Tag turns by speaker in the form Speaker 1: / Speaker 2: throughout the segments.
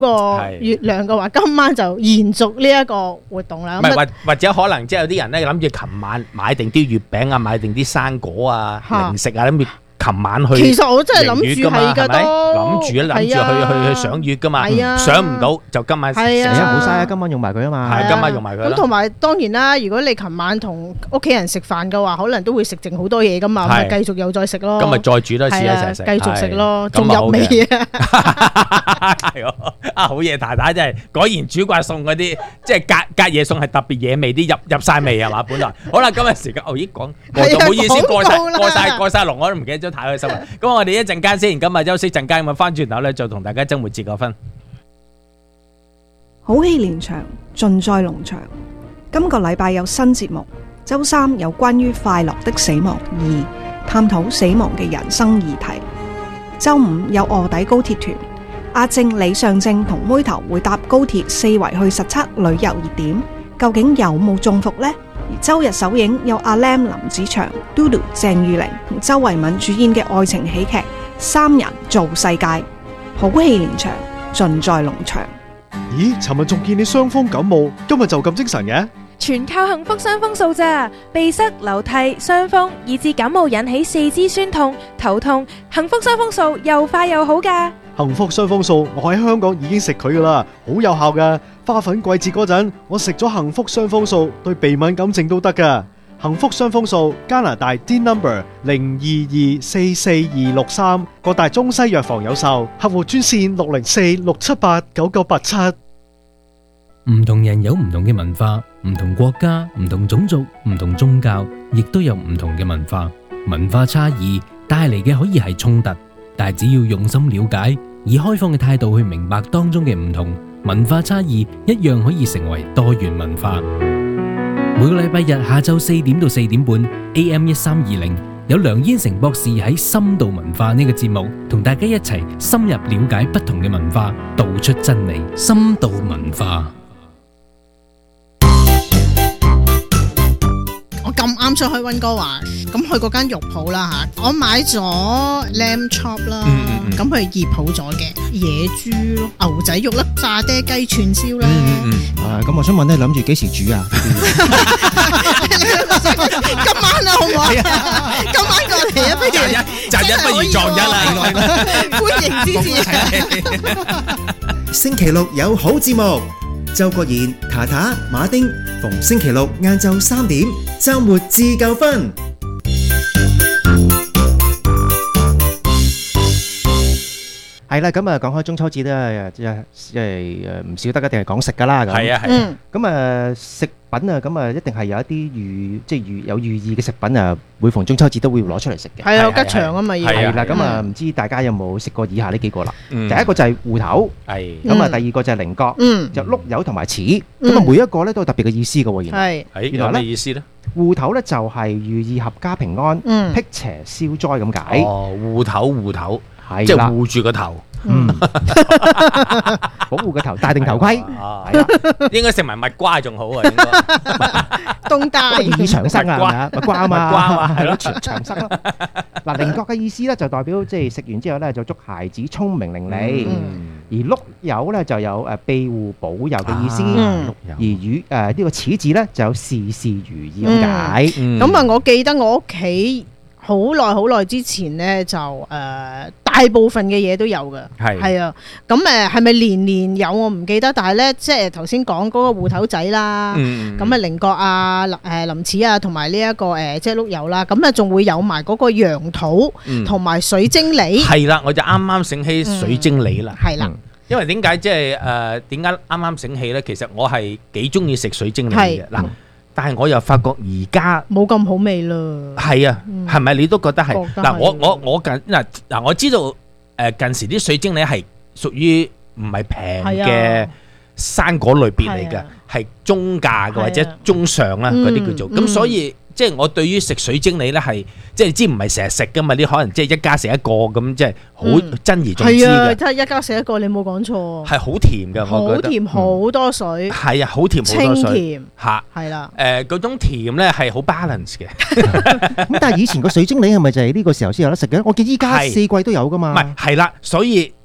Speaker 1: 個月亮嘅話，今晚就延續呢一個活動啦。
Speaker 2: 唔係或者可能即係有啲人咧諗住琴晚買定啲月餅啊，買定啲生果啊、零食啊，諗住琴晚去。
Speaker 1: 其實我真係諗住係㗎都，
Speaker 2: 諗住去賞月㗎嘛，賞唔到就今晚食唔
Speaker 3: 好嘥啊！今晚用埋佢啊嘛，
Speaker 2: 係今晚用埋佢。
Speaker 1: 咁同埋當然啦，如果你琴晚同屋企人食飯嘅話，可能都會食剩好多嘢㗎嘛，咪繼續又再食咯。
Speaker 2: 咁咪再煮多次一齊食，
Speaker 1: 繼續食咯，仲入味啊！
Speaker 2: 係啊，好嘢，太太真係果然煮慣餸嗰啲，即係隔夜餸係特別惹味啲，入晒味係嘛？本來好啦，今日時間已經講過咗，唔好意思，過晒龍，我都唔記得咗，太開心啦。咁我哋一陣間先，今日休息陣間，咁啊翻轉頭咧，就同大家週末節個分。
Speaker 4: 好戲連場，盡在龍場。今個禮拜有新節目，周三有關於快樂的死亡2，探討死亡嘅人生議題。周五有臥底高鐵團，阿正、李尚正同妹頭會搭高鐵四圍去實測旅遊熱點，究竟有冇中伏呢？而周日首映有阿 Lam 林子祥、Dodo 鄭裕玲同周慧敏主演嘅愛情喜劇《三人造世界》，好戲連場，盡在龍場。
Speaker 5: 咦，尋日仲見你傷風感冒，今日就咁精神嘅？
Speaker 6: 全靠幸福傷風素咋，鼻塞、流涕、傷風，以致感冒引起四肢酸痛、頭痛，幸福傷風素又快又好噶。
Speaker 5: 幸福傷風素，我喺香港已經食佢噶啦，好有效噶。花粉季節嗰陣，我食咗幸福傷風素，對鼻敏感症都得噶。幸福傷風素，加拿大 D number 022444263，各大中西藥房有售，客戶專線604-678-9987。
Speaker 7: 唔同人有唔同嘅文化，唔同國家、唔同種族、唔同宗教，亦都有唔同嘅文化。文化差異帶嚟嘅可以係衝突，但係只要用心了解，以開放嘅態度去明白當中嘅唔同，文化差異一樣可以成為多元文化。每個禮拜日下晝4點到4點半 AM1320，有梁燕成博士喺深度文化呢個節目，同大家一齊深入了解不同嘅文化，道出真理。深度文化。
Speaker 1: 咁啱想去溫哥華，咁去嗰間肉鋪啦嚇，我買咗 lamb chop 啦，咁佢醃好咗嘅野豬咯、牛仔肉啦、炸爹雞串燒啦。
Speaker 3: 咁我想問咧，諗住幾時煮啊？
Speaker 1: 今晚啊，好唔好？今晚過嚟啊，不如
Speaker 2: 擇日不如撞日啦，
Speaker 1: 歡迎支持。
Speaker 8: 星期六有好節目。周國賢、塔塔、馬丁，逢星期六晏晝3點，周末自夠分。
Speaker 3: 係啦，咁啊講開中秋節咧，即係唔少得一定係講食噶啦。
Speaker 2: 係啊，
Speaker 3: 咁啊食品啊，咁啊一定係有一啲有寓意嘅食品啊，每逢中秋節都會攞出嚟食嘅。
Speaker 1: 係啊，吉祥啊嘛要。
Speaker 3: 係啦，咁啊唔知大家有冇食過以下呢幾個啦？第一個就係芋頭，咁啊第二個就係菱角，就碌柚同埋柿。咁啊每一個咧都有特別嘅意思嘅喎。原來
Speaker 2: 有咩意思咧？
Speaker 3: 芋頭咧就係寓意合家平安、辟邪消災咁解。
Speaker 2: 哦，芋頭。即係護住個頭，
Speaker 3: 保護個頭，戴定頭盔，係啦，
Speaker 2: 應該食埋蜜瓜仲好啊，應該
Speaker 1: 東大
Speaker 3: 寓意長生啊，係咪啊？蜜瓜啊嘛，
Speaker 2: 係咯，
Speaker 3: 長生咯。嗱，菱角嘅意思咧就代表即係食完之後咧就祝孩子聰明伶俐，而碌柚咧就有庇護保佑嘅意思，而呢個柿字咧就有事事如意咁解。
Speaker 1: 咁啊，我記得我屋企好耐之前咧就大部分嘅嘢都有嘅，係啊，咁係咪年年有我唔記得，但係咧即係頭先講嗰個芋頭仔啦，咁啊菱角啊、林柿啊，同埋呢一個即係碌柚啦，咁啊仲會有埋嗰個楊桃同埋水晶梨，
Speaker 2: 係啦，我就啱啱醒起水晶梨啦，
Speaker 1: 係啦，
Speaker 2: 因為點解即係點解啱啱醒起咧？其實我係幾中意食水晶梨嘅嗱。但係我又發覺而家
Speaker 1: 冇咁好味啦。係
Speaker 2: 啊，係咪你都覺得係？嗱，我近嗱我知道近時啲水晶梨係屬於唔係平嘅生果類別嚟嘅，係中價嘅或者中上啦嗰啲叫做。咁所以即係我對於食水晶梨咧係即係你知唔係成日食噶嘛？你可能即係一家食一個咁，即係好珍而重之嘅。
Speaker 1: 係啊，真係一家食一個，你冇講錯。係
Speaker 2: 好甜嘅，我覺得。好
Speaker 1: 甜，好多水。係
Speaker 2: 啊，好甜好多水。
Speaker 1: 清甜
Speaker 2: 嚇，
Speaker 1: 係啦。
Speaker 2: 嗰種甜咧係好 balance 嘅。
Speaker 3: 咁但係以前個水晶梨係咪就係呢個時候先有得食嘅？我見依家4季都有噶嘛。
Speaker 2: 唔係，係啦，所以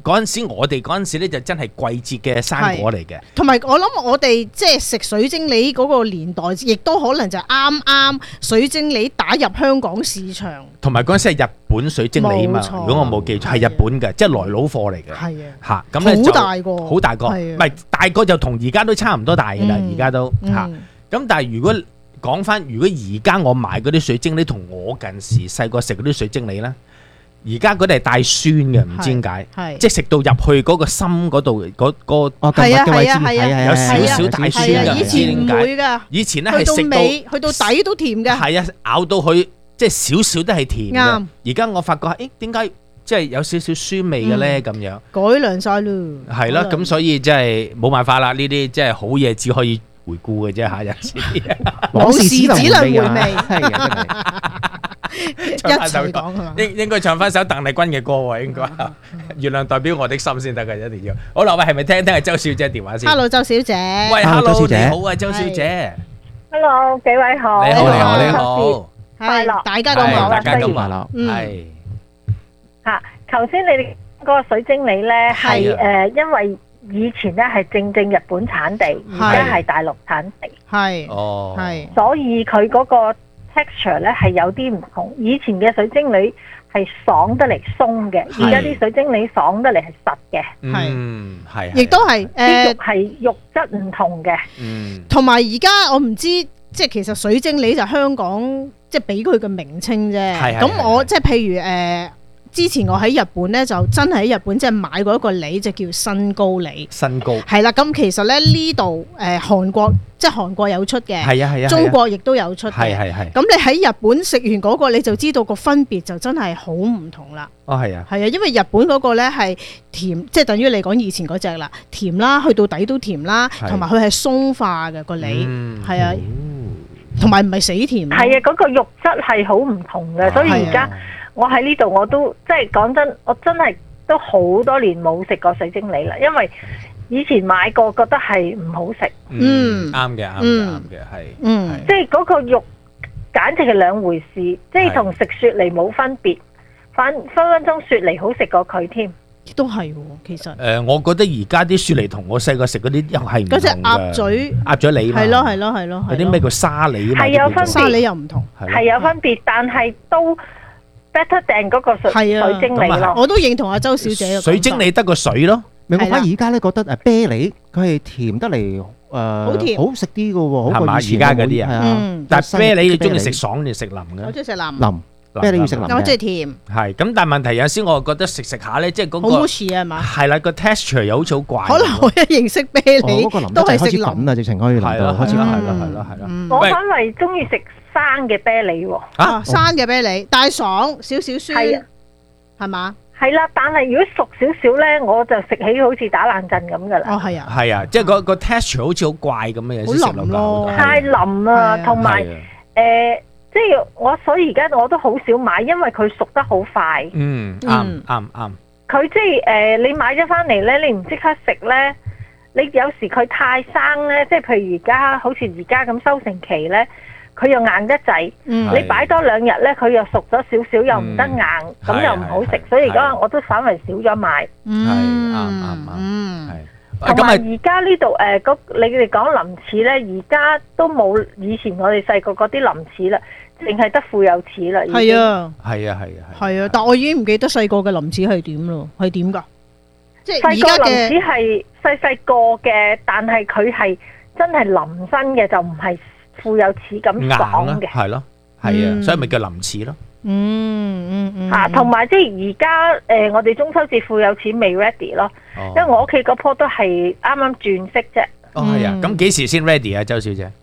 Speaker 2: 嗰陣時我哋嗰陣時咧就真係季節嘅生果嚟嘅。
Speaker 1: 同埋我諗我哋即係食水晶梨嗰個年代，亦都可能就啱啱水晶梨打入香港市場。
Speaker 2: 同埋嗰陣時係日本水晶梨嘛，如果我冇記錯係日本嘅，即係來佬貨嚟嘅。
Speaker 1: 係啊，
Speaker 2: 嚇咁咧就
Speaker 1: 好大個，
Speaker 2: 好大個，唔係大個就同而家都差唔多大嘅啦，而家都嚇。咁但係如果講翻，如果而家我買嗰啲水晶梨同我近時細個食嗰啲水晶梨咧，而家嗰啲係帶酸嘅，唔知點解，即係食到入去嗰個心嗰度嗰個
Speaker 1: 係啊，
Speaker 2: 有少少帶酸嘅，
Speaker 1: 以前唔會㗎，
Speaker 2: 以前咧係食到
Speaker 1: 去到底都甜嘅，
Speaker 2: 係啊，咬到佢即係少少都係甜嘅。而家我發覺誒點解即係有少少酸味嘅咧咁樣？
Speaker 1: 改良晒咯，
Speaker 2: 係啦，咁所以即係冇辦法啦，呢啲即係好嘢只可以回顧嘅啫嚇，有時
Speaker 1: 往事只能回味，
Speaker 3: 係啊，
Speaker 1: 一齊講啊！
Speaker 2: 應該唱翻首鄧麗君嘅歌喎，應該月亮代表我的心先得嘅，一定要。好啦，喂，係咪聽下周小姐電話先
Speaker 1: ？Hello， 周小姐。
Speaker 2: 喂 ，Hello， 你好啊，周小姐。
Speaker 9: Hello， 幾位好。
Speaker 2: 你好，你好。
Speaker 1: 快樂，大家都好，
Speaker 2: 大家都快樂。係。
Speaker 9: 嚇，頭先你哋嗰個水晶梨咧，係因為以前咧係正日本產地，而家係大陸產地。係。哦。係。所以佢嗰個 texture 咧係有啲唔同。以前嘅水晶梨係爽得嚟鬆嘅，而家啲水晶梨爽得嚟係實嘅。
Speaker 2: 嗯，係。
Speaker 1: 亦都係
Speaker 9: 啲肉係肉質唔同嘅。
Speaker 2: 嗯。
Speaker 1: 同埋而家我唔知，即係其實水晶梨就香港即係俾佢嘅名稱啫。係。咁我即係譬如之前我喺日本咧，就真係喺日本即係買過一個梨，就叫新高梨。
Speaker 2: 新高
Speaker 1: 係啦，咁其實咧呢度韓國即係韓國有出嘅，
Speaker 2: 係啊，
Speaker 1: 中國亦都有出嘅，
Speaker 2: 係。
Speaker 1: 咁你喺日本食完嗰個，你就知道個分別就真係好唔同啦。
Speaker 2: 哦，係啊，
Speaker 1: 係啊，因為日本嗰個咧係甜，即係等於你講以前嗰隻啦，甜啦，去到底都甜啦，同埋佢係鬆化嘅個梨，係啊，同埋唔係死甜。
Speaker 9: 係啊，嗰個肉質係好唔同嘅，所以而家。我喺呢度我都即係講真，我真係都好多年冇食過水晶梨啦，因為以前買過覺得係唔好食。
Speaker 2: 啱嘅，係。
Speaker 9: 即係嗰個肉簡直係兩回事，即係同食雪梨冇分別，分鐘雪梨好食過佢添。
Speaker 1: 都係喎，其實。
Speaker 2: 我覺得而家啲雪梨同我細個食嗰啲又係唔同嘅。嗰隻鴨嘴梨。係
Speaker 1: 咯。
Speaker 2: 有啲咩叫沙梨啊？
Speaker 9: 係有分別，
Speaker 1: 沙梨又唔同。
Speaker 9: 係有分別，但係都。better than 嗰個水晶梨咯，
Speaker 1: 我都認同阿周小姐。
Speaker 2: 水晶梨得個水咯，
Speaker 3: 我反而而家咧覺得啤梨佢係甜得嚟，
Speaker 1: 好甜，
Speaker 3: 好食啲嘅喎，好過以前
Speaker 2: 而家嗰啲啊。但係啤梨你中意食爽定食腍嘅？
Speaker 1: 我中意食腍。
Speaker 3: 腍啤梨要食腍。
Speaker 1: 我中意甜。
Speaker 2: 係咁，但係問題有時我覺得食下咧，即係嗰個
Speaker 1: 好 mushy 係嘛？
Speaker 2: 係啦，個 texture 又好似好怪。
Speaker 1: 可能我一認識啤梨都係食
Speaker 3: 腍啊，直情可以腍到開始腍。
Speaker 2: 係啦。
Speaker 9: 我反為中意食生嘅啤梨喎。
Speaker 1: 生嘅啤梨，帶爽少少酸，係嘛？
Speaker 9: 係啦，但係如果熟少少咧，我就食起好似打冷震咁噶啦。
Speaker 1: 哦，係啊。
Speaker 2: 係啊，即係個 texture 好似好怪咁嘅嘢，
Speaker 1: 好腍咯，
Speaker 9: 太腍啊，同埋即係所以而家我都好少買，因為佢熟得好快。
Speaker 2: 啱。
Speaker 9: 佢即係你買咗翻嚟咧，你唔即刻食咧，你有時佢太生咧，即係譬如而家好似而家咁收成期咧。佢又硬得滯，你擺多2日咧，佢又熟咗少少，又唔得硬，咁又唔好食，所以而家我都反為少咗買。
Speaker 2: 啱。
Speaker 9: 同埋而家呢度你哋講林柿咧，而家都冇以前我哋細個嗰啲林柿啦，淨係得富有柿啦。
Speaker 1: 係啊，
Speaker 2: 係啊，
Speaker 1: 但我已經唔記得細個嘅林柿係點咯，係點㗎？即係
Speaker 9: 細個林柿係細個嘅，但係佢係真係林身嘅，就唔係。富有柿咁爽嘅，
Speaker 2: 係咯，係啊，所以咪叫林柿咯。
Speaker 9: 同埋即係而家我哋中秋節富有柿未 ready 咯，因為我屋企嗰棵都係啱啱轉色啫。
Speaker 2: 哦，係啊，咁幾時先 ready 啊，周小姐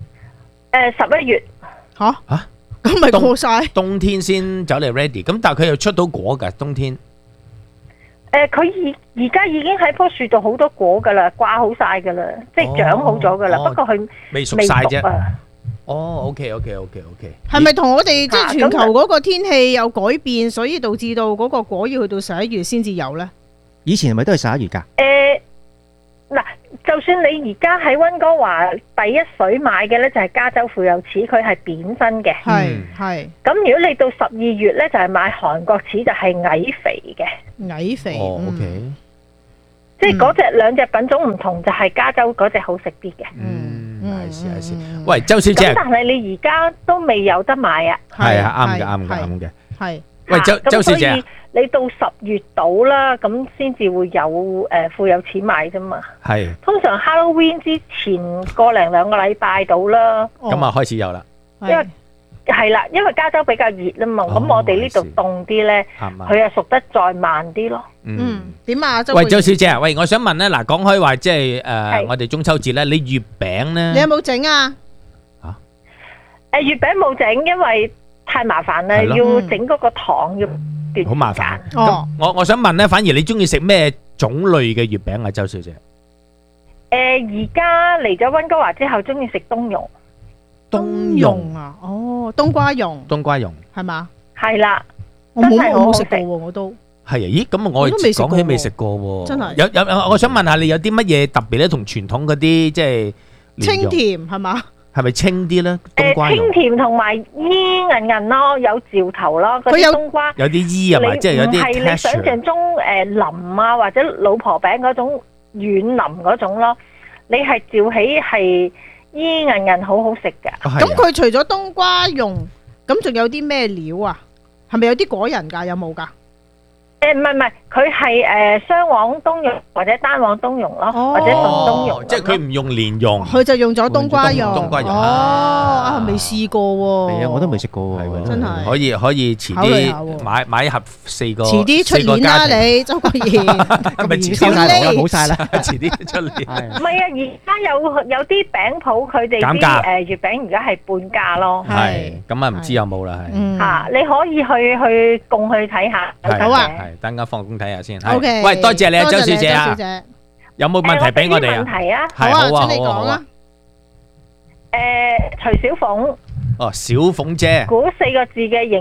Speaker 9: ？11月。
Speaker 1: 吓？咁咪過晒？
Speaker 2: 冬天先走嚟 ready，咁但係佢又出到果㗎，冬天。
Speaker 9: 佢而家已經喺棵樹度好多果噶啦，掛好晒噶啦，即係長好咗噶啦。不過佢
Speaker 2: 未熟晒啫。OK。
Speaker 1: 係咪同我哋即係全球嗰個天氣有改變，所以導致到嗰個果要去到11月先至有咧？
Speaker 3: 以前係咪都係11月㗎？
Speaker 9: 嗱，就就算你而家喺溫哥華第一水買嘅咧，就係加州富有柿，佢係扁身嘅。
Speaker 1: 係。
Speaker 9: 咁如果你到12月咧，就係買韓國柿，就係矮肥嘅。
Speaker 1: 矮肥。
Speaker 2: OK。
Speaker 9: 即係嗰兩隻品種唔同，就係加州嗰隻好食啲嘅。
Speaker 2: 係是。喂，周小姐。
Speaker 9: 咁但係你而家都未有得買啊？
Speaker 2: 係啊，啱嘅。
Speaker 1: 係。
Speaker 2: 喂，周小姐。
Speaker 9: 你到10月到啦，咁先至會有富有柿買啫嘛。
Speaker 2: 係。
Speaker 9: 通常 Halloween 之前個零2個禮拜到啦。
Speaker 2: 咁啊開始有啦。
Speaker 9: 因為係啦，因為加州比較熱啊嘛，咁我哋呢度凍啲咧，佢啊熟得再慢啲咯。
Speaker 1: 點啊？
Speaker 2: 喂，周小姐啊，喂，我想問咧，嗱，講開話即係我哋中秋節咧，你月餅咧，
Speaker 1: 你有冇整啊？
Speaker 9: 月餅冇整，因為太麻煩啦，要整嗰個糖要。
Speaker 2: 好麻煩。我想問咧，反而你中意食咩種類嘅月餅啊，周小姐？
Speaker 9: 而家嚟咗溫哥華之後，中意食冬蓉。
Speaker 1: 冬蓉啊，冬瓜蓉。
Speaker 2: 冬瓜蓉
Speaker 1: 係嘛？
Speaker 9: 係啦，
Speaker 1: 我冇食過喎，我都。
Speaker 2: 係啊，咦？咁我講起未食過喎。
Speaker 1: 真係。
Speaker 2: 有，我想問下你有啲乜嘢特別咧？同傳統嗰啲即係
Speaker 1: 清甜係嘛？
Speaker 2: 係咪清啲咧？冬瓜
Speaker 9: 清甜同埋衣韌韌咯，有嚼頭咯。嗰啲冬瓜
Speaker 2: 有啲衣係咪？即係有啲 texture。唔係你
Speaker 9: 想象中腍啊，或者老婆餅嗰種軟腍嗰種咯。你係嚼起係衣韌韌，好好食㗎。
Speaker 1: 咁佢除咗冬瓜蓉，咁仲有啲咩料啊？係咪有啲果仁㗎？有冇㗎？
Speaker 9: 唔係，佢係雙黃冬蓉或者單黃冬蓉咯，或者純冬蓉。
Speaker 2: 即係佢唔用蓮蓉，
Speaker 1: 佢就用咗冬瓜蓉。
Speaker 2: 冬瓜蓉
Speaker 1: 未試過喎。
Speaker 3: 係啊，我都未食過喎。
Speaker 1: 真係
Speaker 2: 可以遲啲買一盒4個。
Speaker 1: 遲啲出年啦，你周國賢。
Speaker 2: 咁咪遲啲
Speaker 3: 啦，冇晒啦，
Speaker 2: 遲啲出年。
Speaker 9: 唔係啊，而家有啲餅鋪佢哋啲月餅而家係半價咯。
Speaker 2: 係，咁啊唔知有冇啦，係。
Speaker 9: 嚇，你可以去共去睇下。
Speaker 1: 好啊。
Speaker 2: 等間放工睇下先。
Speaker 1: OK。
Speaker 2: 喂，多謝你啊，周小姐啊。有冇問題俾我哋啊？
Speaker 9: 問題啊。
Speaker 1: 好啊，請你講啊。
Speaker 9: 徐小鳳。
Speaker 2: 哦，小鳳姐。
Speaker 9: 估4個字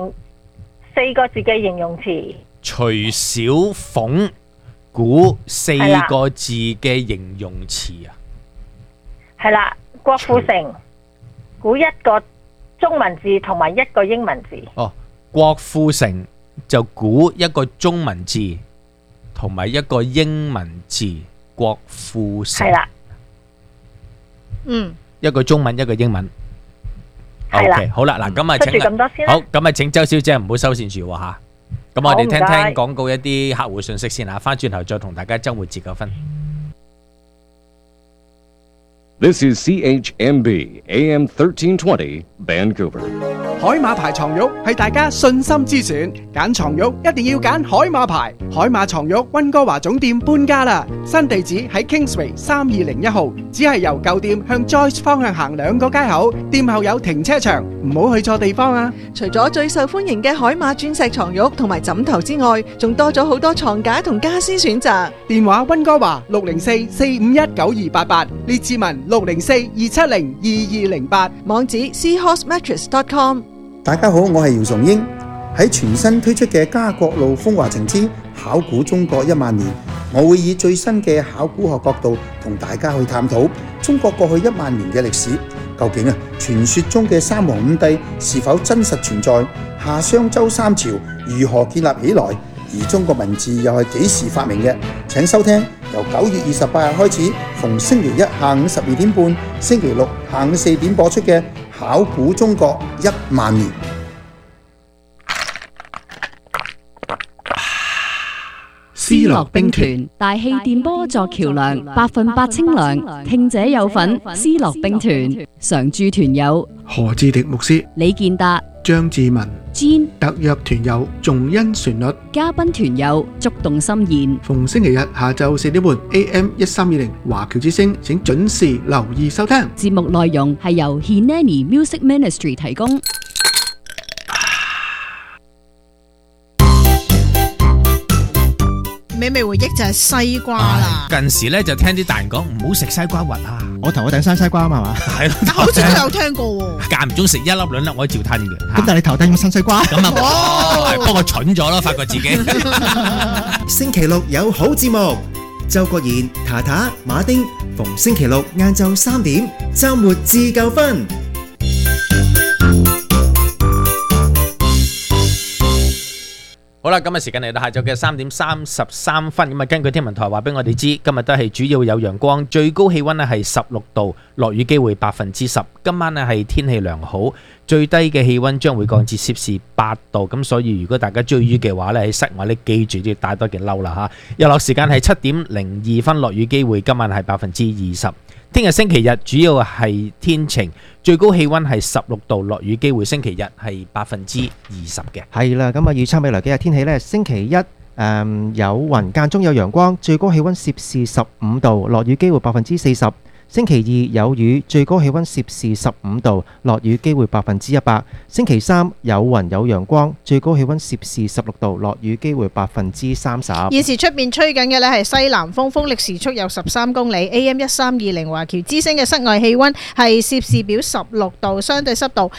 Speaker 9: 嘅形容詞。
Speaker 2: 徐小鳳，估4個字嘅形容詞啊。
Speaker 9: 係啦，郭富城，估1個中文字同埋1個英文字。
Speaker 2: 哦，郭富城。就估1個中文字同埋1個英文字，郭富城。
Speaker 9: 係啦。
Speaker 2: 1個中文，1個英文。
Speaker 9: 係啦。
Speaker 2: OK，好啦，嗱咁啊，
Speaker 9: 出住咁多先啦。
Speaker 2: 好，咁啊，請周小姐唔好收線住喎嚇。咁我哋聽聽廣告一啲客戶信息先嚇，翻轉頭再同大家週末節個分。
Speaker 10: This is CHMB AM 1320 Vancouver。
Speaker 11: 海馬牌床褥係大家信心之選，揀床褥一定要揀海馬牌。海馬床褥溫哥華總店搬家啦，新地址喺 Kingsway 3201號，只係由舊店向 Joyce 方向行2個街口，店後有停車場，唔好去錯地方啊！
Speaker 12: 除咗最受歡迎嘅海馬鑽石床褥同埋枕頭之外，仲多咗好多床架同家私選擇。
Speaker 11: 電話溫哥華604-451-9288，列治文604-270-2208，
Speaker 12: 網址 seahorsemattress.com。
Speaker 13: 大家好，我係姚崇英。喺全新推出嘅家國路風華情之考古中國1萬年，我會以最新嘅考古學角度同大家去探討中國過去1萬年嘅歷史。究竟傳說中嘅三皇五帝是否真實存在？夏商周3朝如何建立起來？而中國文字又係幾時發明嘅？請收聽由9月28日開始，逢星期一下午12點半、星期六下午4點播出嘅考古中國1萬年。
Speaker 14: 思樂兵團大氣電波作橋樑，8%清涼，聽者有份。思樂兵團常駐團友
Speaker 11: 何志迪牧師、
Speaker 14: 李健達、
Speaker 11: 張志文、
Speaker 14: Jean
Speaker 11: 特約團友仲恩旋律，
Speaker 14: 嘉賓團友觸動心弦。
Speaker 11: 逢星期日下晝4點半 AM 1320華僑之聲，請準時留意收聽。
Speaker 14: 節目內容係由 Hineni Music Ministry 提供。
Speaker 1: 美味回憶就係西瓜啦。
Speaker 2: 近時咧就聽啲大人講唔好食西瓜核啊。
Speaker 3: 我頭頂生西瓜啊嘛，
Speaker 2: 係咯。
Speaker 1: 但好似都有聽過喎。
Speaker 2: 間唔中食1粒2粒我都照吞嘅。
Speaker 3: 咁但係你頭頂有新西瓜？
Speaker 2: 咁啊，不過蠢咗咯，發覺自己。
Speaker 8: 星期六有好節目， 周國賢、塔塔、馬丁，逢星期六晏晝3點，週末自夠分。
Speaker 2: 好啦，今日時間嚟到下晝嘅3點33分，咁啊根據天文台話俾我哋知，今日都係主要有陽光，最高氣溫呢係16度，落雨機會10%。今晚呢係天氣良好，最低嘅氣溫將會降至攝氏8度，咁所以如果大家追雨嘅話呢，喺室外呢記住都要帶多件褸啦吓。日落時間係7點02分，落雨機會今晚係20%。聽日星期日主要係天晴，最高氣溫係16度，落雨機會星期日係20%嘅。
Speaker 3: 係啦，咁啊預測未來幾日天氣呢？星期一有雲間中有陽光，最高氣溫攝氏15度，落雨機會40%。星期二有雨，最高氣溫攝氏15度，落雨機會100%。星期三有雲有陽光，最高氣溫攝氏16度，落雨機會30%。
Speaker 1: 現時出邊吹緊嘅呢係西南風，風力時速有13公里。AM1320華僑之聲嘅室外氣溫係攝氏表16度，相對濕度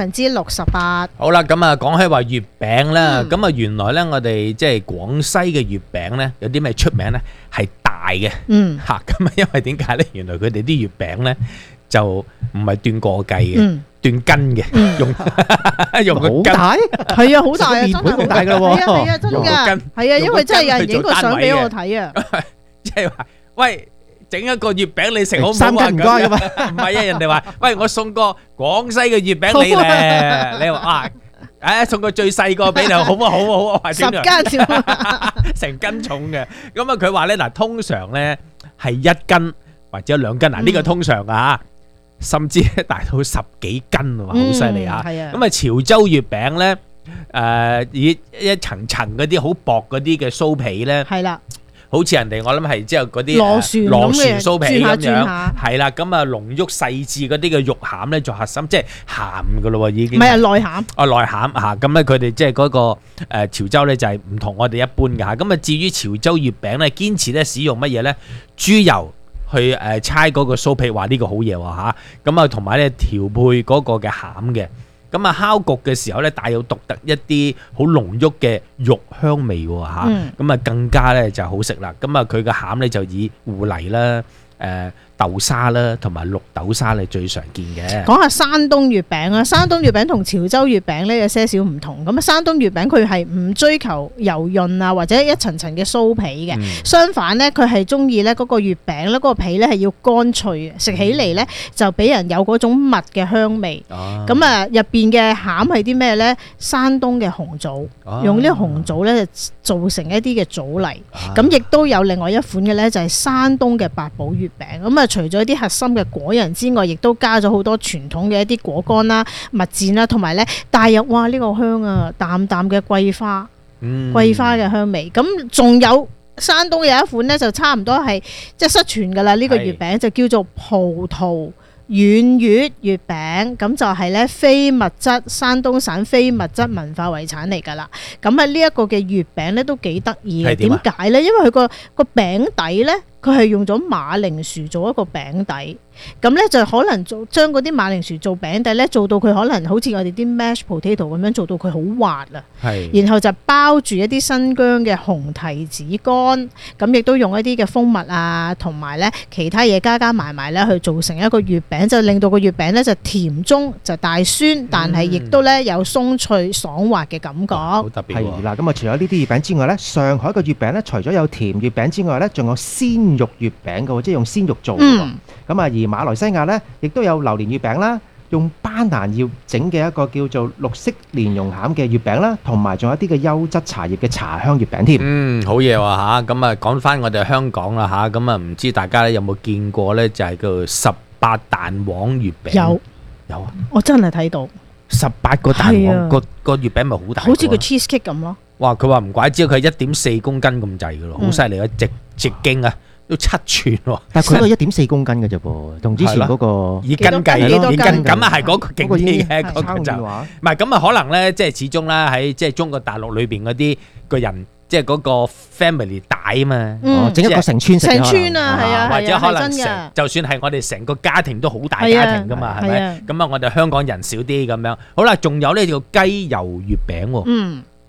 Speaker 1: 68%。
Speaker 2: 好啦，咁啊講起話月餅啦，咁啊原來呢我哋即係廣西嘅月餅呢，有啲咩出名呢？係大嘅，吓咁啊，因為點解呢？原來佢哋啲月餅呢就唔係斷過計嘅，斷斤嘅，用個斤，
Speaker 1: 係啊，好大啊，真係好大噶喎，係啊，真噶，係啊，因為真係有人影個相俾我睇啊，
Speaker 2: 即係話，喂，整一個月餅你食好唔好啊？
Speaker 3: 三斤唔該噶嘛，
Speaker 2: 唔係啊，人哋話，喂，我送個廣西嘅月餅你咧，你話啊？送個最細個俾你，好啊好啊好啊，10
Speaker 1: 斤
Speaker 2: 成斤重嘅。咁啊，佢話咧嗱，通常咧係1斤或者2斤嗱，呢個通常啊，甚至大到10幾斤喎，好犀利啊！咁啊，潮州月餅咧，以一層層嗰啲好薄嗰啲嘅酥皮咧，係啦。好似人哋我諗係之後嗰啲螺旋酥皮咁樣，係啦，咁啊濃郁細緻嗰啲嘅肉餡咧做核心，即係鹹噶咯喎已經。
Speaker 1: 唔係啊，內餡。
Speaker 2: 哦，內餡嚇，咁咧佢哋即係嗰個潮州咧就係唔同我哋一般嘅嚇。咁啊至於潮州月餅咧，堅持咧使用乜嘢咧？豬油去搓嗰個酥皮，話呢個好嘢喎嚇。咁啊同埋咧調配嗰個嘅餡嘅。咁啊烤焗嘅時候咧，帶有獨特一啲好濃郁嘅肉香味喎嚇，咁啊更加咧就好食啦。咁啊佢嘅餡咧就以芋泥啦、豆沙啦同埋綠豆沙係最常見嘅。
Speaker 1: 講下山東月餅啊，山東月餅同潮州月餅咧有些少唔同。咁啊，山東月餅佢係唔追求油潤啊，或者一層層嘅酥皮嘅。相反咧，佢係中意咧嗰個月餅咧，嗰個皮咧係要乾脆嘅，食起嚟咧就俾人有嗰種蜜嘅香味。咁啊，入邊嘅餡係啲咩咧？山東嘅紅棗，用呢個紅棗咧做成一啲嘅棗泥。咁亦都有另外一款嘅咧，就係山東嘅八寶月餅。咁啊，除咗一啲核心嘅果仁之外，亦都加咗好多傳統嘅一啲果乾啦、蜜餞啦，同埋咧帶入哇呢個香啊，淡淡嘅桂花，桂花嘅香味。咁仲有山東有一款咧，就差唔多係即係失傳噶啦，呢個月餅就叫做葡萄軟月月餅，咁就係咧非物質山東省非物質文化遺產嚟噶啦。咁啊呢一個嘅月餅咧都幾得意嘅，點解咧？因為佢個餅底咧，佢係用咗馬鈴薯做一個餅底。咁咧就可能將嗰啲馬鈴薯做餅底咧，做到佢可能好似我哋啲 mashed potato 咁樣，做到佢好滑啊。然後就包住一啲新疆嘅紅提子乾，咁亦都用一啲嘅蜂蜜啊，同埋咧其他嘢加埋咧去做成一個月餅，就令到個月餅咧就甜中就帶酸，但係亦都咧有鬆脆爽滑嘅感覺。好
Speaker 2: 特別喎。
Speaker 3: 係啦，咁啊除咗呢啲月餅之外咧，上海嘅月餅咧，除咗有甜月餅之外咧，仲有鮮肉月餅嘅，即係用鮮肉做嘅。咁啊，而馬來西亞咧，亦都有榴蓮月餅啦，用班蘭葉整嘅一個叫做綠色蓮蓉餡嘅月餅啦，同埋仲有一啲嘅優質茶葉嘅茶香月餅添。
Speaker 2: 好嘢喎嚇！咁啊，講翻我哋香港啦嚇，咁啊唔知大家咧有冇見過咧？就係叫做18蛋黃月餅。有啊！
Speaker 1: 我真係睇到
Speaker 2: 18個蛋黃個月餅咪好大，
Speaker 1: 好似個 cheese cake 咁咯。
Speaker 2: 哇！佢話唔怪之佢係1.4公斤咁滯噶咯，好犀利啊！直徑啊！都7寸喎，
Speaker 3: 但係佢都係1.4公斤嘅啫噃，同之前嗰個
Speaker 2: 以斤計咯，以斤咁啊係嗰個勁啲嘅，嗰個就唔係咁啊，可能咧即係始終啦，喺即係中國大陸裏邊嗰啲個人，即係嗰個 family 大啊嘛，
Speaker 3: 整一個成村食，
Speaker 1: 成村啊，係啊，
Speaker 2: 或者可能成就算係我哋成個家庭都好大家庭噶嘛，係咪？咁啊，我哋香港人少啲咁樣。好啦，仲有呢叫雞油月餅喎。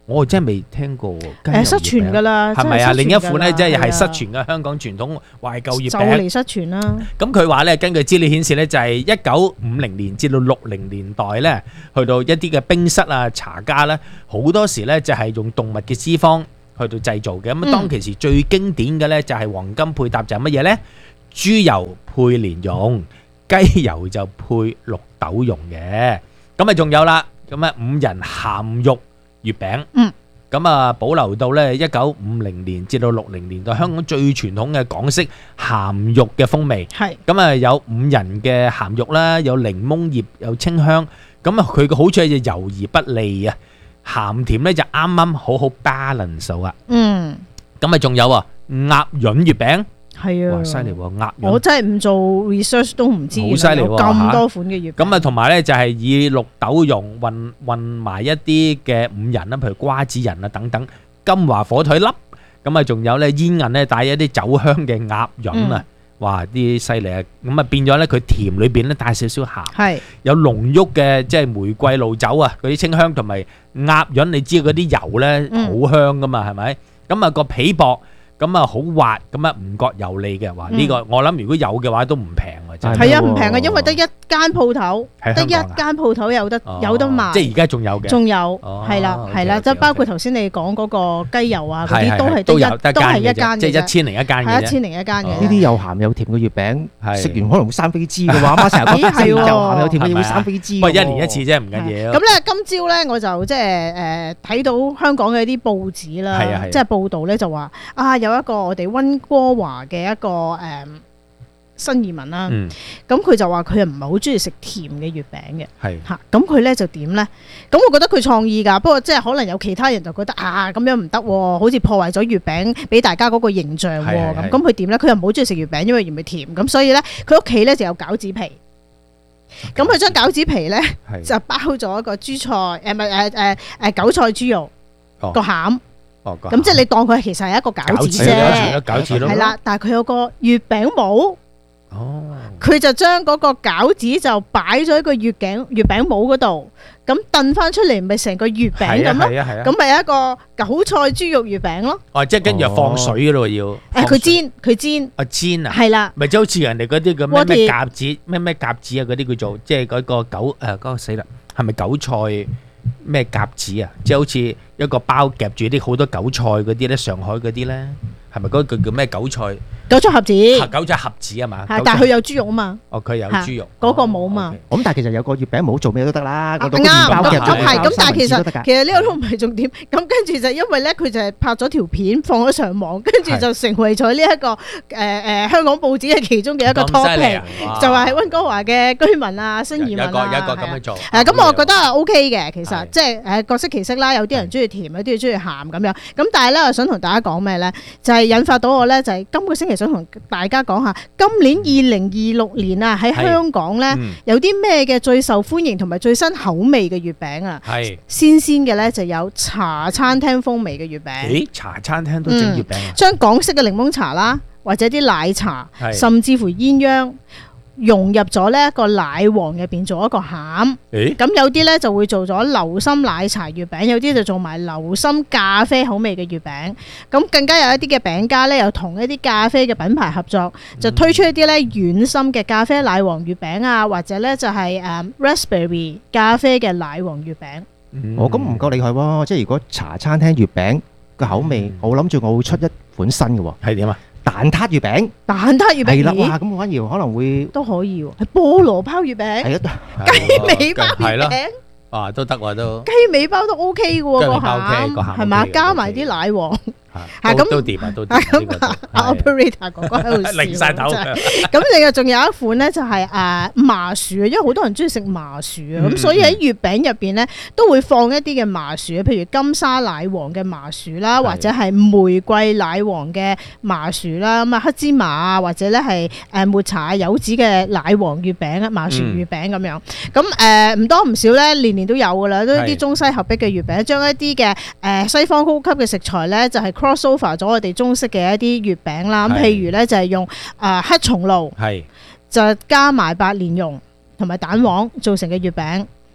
Speaker 2: 我真係未聽過喎。
Speaker 1: 失傳㗎啦，
Speaker 2: 係咪啊？另一款咧，即係失傳嘅香港傳統懷舊月餅，
Speaker 1: 就嚟失傳啦。
Speaker 2: 咁佢話咧，根據資料顯示咧，就係1950年至到60年代咧，去到一啲嘅冰室啊、茶家咧，好多時咧就係用動物嘅脂肪去到製造嘅。咁當其時最經典嘅咧就係黃金配搭就係乜嘢咧？豬油配蓮蓉，雞油就配綠豆蓉嘅。咁啊仲有啦，咁啊5仁鹹肉月餅，咁啊保留到咧1950年至到60年代香港最傳統嘅港式鹹肉嘅風味。係咁啊有5仁嘅鹹肉啦，有檸檬葉，有清香。咁啊佢嘅好處係就油而不膩啊，鹹甜咧就啱啱好好 balance 啊。咁啊仲有啊鴨潤月餅。係啊，哇犀利喎！鴨潤
Speaker 1: 我真係唔做 research 都唔知，
Speaker 2: 好犀利喎！
Speaker 1: 咁多款嘅月餅。
Speaker 2: 咁啊，同埋咧就係以綠豆蓉混埋一啲嘅5仁啦，譬如瓜子仁啊等等，金華火腿粒。咁啊，仲有咧煙韌咧帶一啲酒香嘅鴨潤啊，哇啲犀利啊！咁啊變咗咧佢甜裏邊咧帶少少鹹，係有濃郁嘅即係玫瑰露酒啊嗰啲清香，同埋鴨潤你知嗰啲油咧好香噶嘛係咪？咁啊個皮薄。咁啊好滑，咁啊唔覺油膩嘅，話呢個我諗如果有嘅話都唔平喎，真係。係啊，唔平啊，因為得一間鋪頭，得一間鋪頭有得賣。即係而家仲有嘅。仲有，係啦係啦，即係包括頭先你講嗰個雞油啊嗰啲都係一間嘅，即係1000零一間嘅。係1000零一間嘅。
Speaker 3: 呢啲又鹹又甜嘅月餅，食完可能會生飛滋嘅話，阿媽成日講又鹹又甜嘅嘢會生飛滋。
Speaker 2: 不過1年1次啫，唔緊要。
Speaker 1: 咁咧今朝咧我就即係睇到香港嘅一啲報紙啦，即係報道咧就話啊有一個我哋溫哥華嘅一個新移民啦，咁佢就話佢又唔係好中意食甜嘅月餅嘅，係嚇，咁佢咧就點咧？咁我覺得佢創意㗎，不過即係可能有其他人就覺得啊咁樣唔得喎，好似破壞咗月餅俾大家嗰個形象喎，咁佢點咧？佢又唔好中意食月餅，因為嫌佢甜，咁所以咧佢屋企咧就有餃子皮，咁佢將餃子皮咧就包咗一個豬菜韭菜豬肉個餡。咁即係你當佢其實係一個餃子啫，餃子咯，係啦。但係佢有個月餅模，佢就將嗰個餃子就擺咗喺個月餅模嗰度，咁燉翻出嚟咪成個月餅咁咯。咁咪一個韭菜豬肉月餅咯。哦，即係跟住放水噶咯要。佢煎。啊煎啊。係啦。咪即係好似人哋嗰啲咁咩夾子咩夾子啊嗰啲叫做，即係嗰個嗰個死啦，係咪韭菜？咩夾子啊？即係好似一個包夾住啲好多韭菜嗰啲咧，上海嗰啲咧，係咪嗰個叫咩韭菜？韭菜盒子，韭菜盒子啊嘛，但係佢有豬肉啊嘛。哦，佢有豬肉，嗰個冇嘛。咁但係其實有個月餅冇做咩都得啦。啱，咁但係其實呢個都唔係重點。咁跟住就因為咧，佢就係拍咗條片放咗上網，跟住就成為咗呢一個香港報紙嘅其中嘅一個 topic，就話係溫哥華嘅居民啊、新移民啊，有一個咁樣做。咁我覺得係 OK 嘅，其實即係各式其式啦。有啲人中意甜，有啲人中意鹹咁樣。咁但係咧，我想同大家講咩咧？就係引發到我咧，就係今個星期想同大家講下，今年2026年啊，喺香港咧有啲咩嘅最受歡迎同埋最新口味嘅月餅啊？係先嘅咧就有茶餐廳風味嘅月餅。咦？茶餐廳都整月餅啊？將港式嘅檸檬茶啦，或者啲奶茶，甚至乎鴛鴦，融入咗呢一個奶黃入邊做一個餡，咁有啲咧就會做咗流心奶茶月餅，有啲就做埋流心咖啡口味嘅月餅，咁更加有一啲嘅餅家咧又同一啲咖啡嘅品牌合作，就推出一啲咧軟心嘅咖啡奶黃月餅啊，或者咧就係raspberry 咖啡嘅奶黃月餅。
Speaker 3: 哦，咁唔夠厲害喎！即係如果茶餐廳月餅個口味，我諗住我會出一款新嘅喎。係點啊？蛋撻月餅，係啦，哇！咁反而可能會
Speaker 1: 都可以喎，係菠蘿包月餅，係啊，雞尾包月餅，
Speaker 2: 啊都得喎都，
Speaker 1: 雞尾包都 OK 嘅喎個餡，係嘛？加埋啲奶黃。咁
Speaker 2: 都掂啊，都掂。
Speaker 1: 咁operator 哥哥喺度笑，
Speaker 2: 擰曬頭。
Speaker 1: 咁另外仲有一款咧，就係麻薯，因為好多人中意食麻薯啊，咁所以喺月餅入邊咧都會放一啲嘅麻薯，譬如金沙奶黃嘅麻薯啦，或者係玫瑰奶黃嘅麻薯啦，咁啊黑芝麻啊，或者咧係抹茶柚子嘅奶黃月餅啊，麻薯月餅咁樣。咁唔多唔少咧，年年都有噶啦，都啲中西合璧嘅月餅，將一啲嘅西方高級嘅食材咧，就係crossover 咗我哋中式嘅一啲月餅啦，咁譬如咧就係用黑松露，就加埋白蓮蓉同埋蛋黃做成嘅月餅，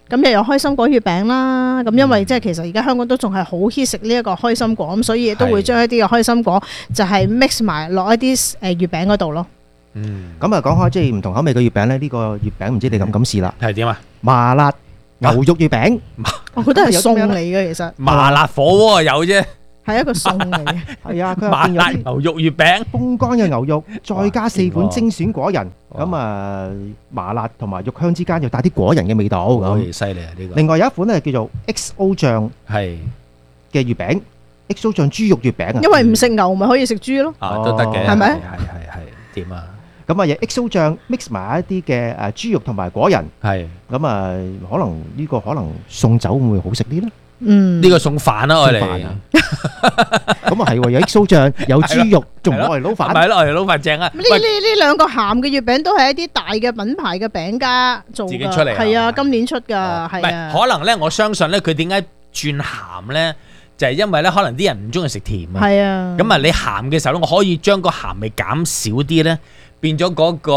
Speaker 1: 咁又有開心果月餅啦。咁因為即係其實而家香港都仲係好 hit 食呢一個開心果，咁所以都會將一啲嘅開心果就係 mix 埋落一啲月餅嗰度咯。
Speaker 3: 咁啊講開即係唔同口味嘅月餅咧，呢個月餅唔知你敢唔敢試啦？
Speaker 2: 係點啊？
Speaker 3: 麻辣牛肉月餅，
Speaker 1: 我覺得係餸嚟嘅，其實
Speaker 2: 麻辣火鍋有啫。
Speaker 1: 係一個餸嚟嘅，
Speaker 3: 係啊，佢
Speaker 2: 麻辣牛肉月餅，
Speaker 3: 風乾嘅牛肉，再加4款精選果仁，咁啊麻辣同埋肉香之間又帶啲果仁嘅味道，咁
Speaker 2: 犀利啊呢個！
Speaker 3: 另外有一款咧叫做 XO 醬
Speaker 2: 係
Speaker 3: 嘅月餅，XO 醬豬肉月餅啊，
Speaker 1: 因為唔食牛咪可以食豬咯，
Speaker 2: 都得嘅，
Speaker 1: 係咪？
Speaker 2: 係點啊？
Speaker 3: 咁啊，有 XO 醬 mix 埋一啲嘅豬肉同埋果仁，
Speaker 2: 係咁
Speaker 3: 啊，可能送酒會唔會好食啲咧？
Speaker 2: 呢個送飯啦，我哋
Speaker 3: 咁啊係喎，有 XO 醬，有豬肉，仲攞嚟撈飯，
Speaker 2: 係咯，攞嚟撈飯正啊！
Speaker 1: 呢兩個鹹嘅月餅都係一啲大嘅品牌嘅餅家做㗎，
Speaker 2: 自己出嚟
Speaker 1: 係啊，今年出㗎，係啊。
Speaker 2: 可能咧，我相信咧，佢點解轉鹹咧，就係因為咧，可能啲人唔中意食甜啊。係啊。咁啊，你鹹嘅時候咧，我可以將個鹹味減少啲咧。變咗嗰個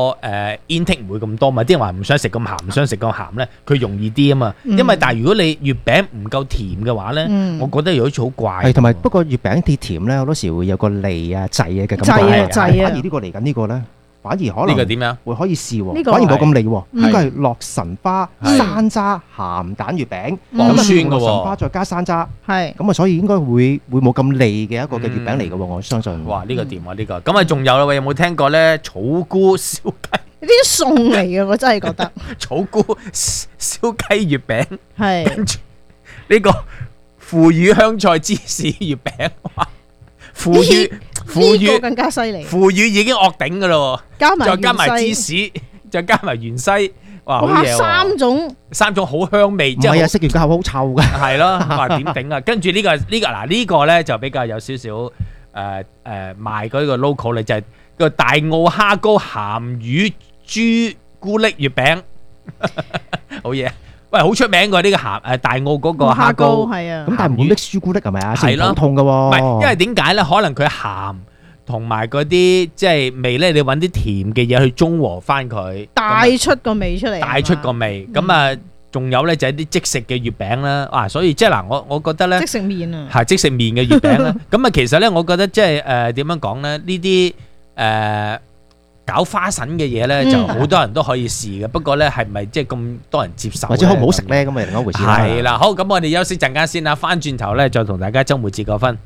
Speaker 2: intake 唔會咁多嘛，啲人話唔想食咁鹹，唔想食咁鹹咧，佢容易啲啊嘛。因為但係如果你月餅唔夠甜嘅話咧，我覺得又好似好怪。
Speaker 3: 係同埋不過月餅啲甜咧，好多時會有個膩啊、滯啊嘅感覺。反而呢個嚟緊呢個咧，反而可能呢個點樣會可以試喎，反而冇咁膩喎。應該係落神花山楂鹹蛋月餅，
Speaker 2: 好酸嘅喎。
Speaker 3: 神花再加山楂，
Speaker 1: 係咁
Speaker 3: 啊，所以應該會冇咁膩嘅一個嘅月餅嚟嘅喎，我相信。
Speaker 2: 哇！呢個掂啊，呢個咁啊，仲有啦喎，有冇聽過咧？草菇燒雞
Speaker 1: 呢啲餸嚟嘅，我真係覺得
Speaker 2: 草菇燒雞月餅
Speaker 1: 係
Speaker 2: 跟住呢個腐乳香菜芝士月餅，哇！腐乳
Speaker 1: 更加犀利，
Speaker 2: 腐乳已經惡頂噶咯，再加埋芝士，再加埋芫茜，哇！好嘢喎，三種好香味，
Speaker 3: 即係食完之後好臭嘅，
Speaker 2: 係咯，話點頂啊？跟住呢個嗱呢個咧就比較有少少賣嗰個 local 咧，就係個大澳蝦膏鹹魚朱古力月餅，好嘢。喂，好出名㗎呢個鹹大澳嗰個蝦膏，
Speaker 1: 係啊。
Speaker 3: 咁但係唔會拎朱古力係咪啊？
Speaker 2: 係咯，
Speaker 3: 唔痛㗎喎。
Speaker 2: 唔係，因為點解咧？可能佢鹹同埋嗰啲即係味咧，你揾啲甜嘅嘢去中和翻佢，
Speaker 1: 帶出個味出嚟。
Speaker 2: 帶出個味，咁啊，仲有咧就係啲即食嘅月餅啦。啊，所以即係嗱，我覺得咧，
Speaker 1: 即食麵啊，
Speaker 2: 係即食麵嘅月餅啦。咁啊，其實咧，我覺得即係點樣講咧？呢啲搞花神嘅嘢咧，就好多人都可以試嘅。不過咧，係咪即係咁多人接受？
Speaker 3: 或者好唔好食咧？咁啊，另一回事啦。
Speaker 2: 係啦，好，咁我哋休息陣間先啦。翻轉頭咧，再同大家週末節個分。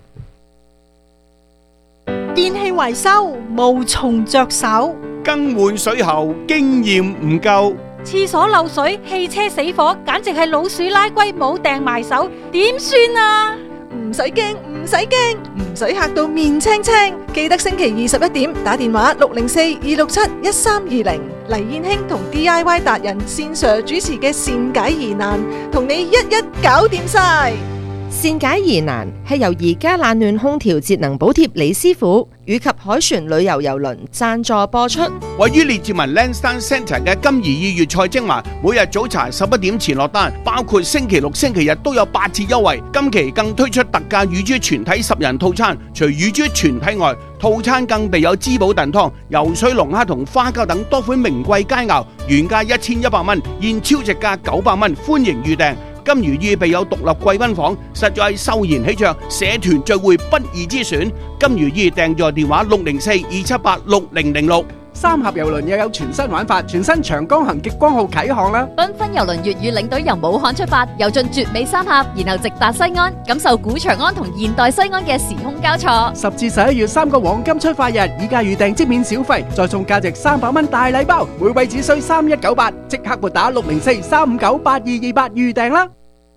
Speaker 15: 電器維修無從着手，
Speaker 16: 更換水喉經驗唔夠，
Speaker 15: 廁所漏水、汽車死火，簡直係老鼠拉龜冇掟埋手，點算啊？
Speaker 12: 唔使驚，唔使驚，唔使嚇到面青青。記得星期21點打電話604-267-1320，黎燕卿同 DIY 達人線上主持嘅善解疑難，同你一一搞掂晒。
Speaker 17: 善解疑難係由而家冷暖空調節能補貼李師傅以及海船旅遊郵輪贊助播出。
Speaker 16: 位於列治文 Lansdowne Centre 嘅金怡2月菜精華，每日早茶11點前落單，包括星期六、星期日都有8折優惠。今期更推出特價乳豬全體10人套餐，除乳豬全體外，套餐更備有滋補燉湯、游水龍蝦同花膠等多款名貴佳肴，原價1100蚊，現超值價900蚊，歡迎預訂。金魚意備有獨立貴賓房，實在係秀賢喜鵲，社團聚會不二之選。金魚意訂座電話604-278-6006。
Speaker 11: 三峽郵輪又有全新玩法，全新長江行極光號啟航啦！
Speaker 14: 繽紛郵輪粵語領隊由武漢出發，遊進絕美三峽，然後直達西安，感受古長安同現代西安嘅時空交錯。
Speaker 11: 10至11月3個黃金出發日，以價預訂即免小費，再送價值300蚊大禮包，每位只需3198，即刻撥打604-359-8228預訂啦！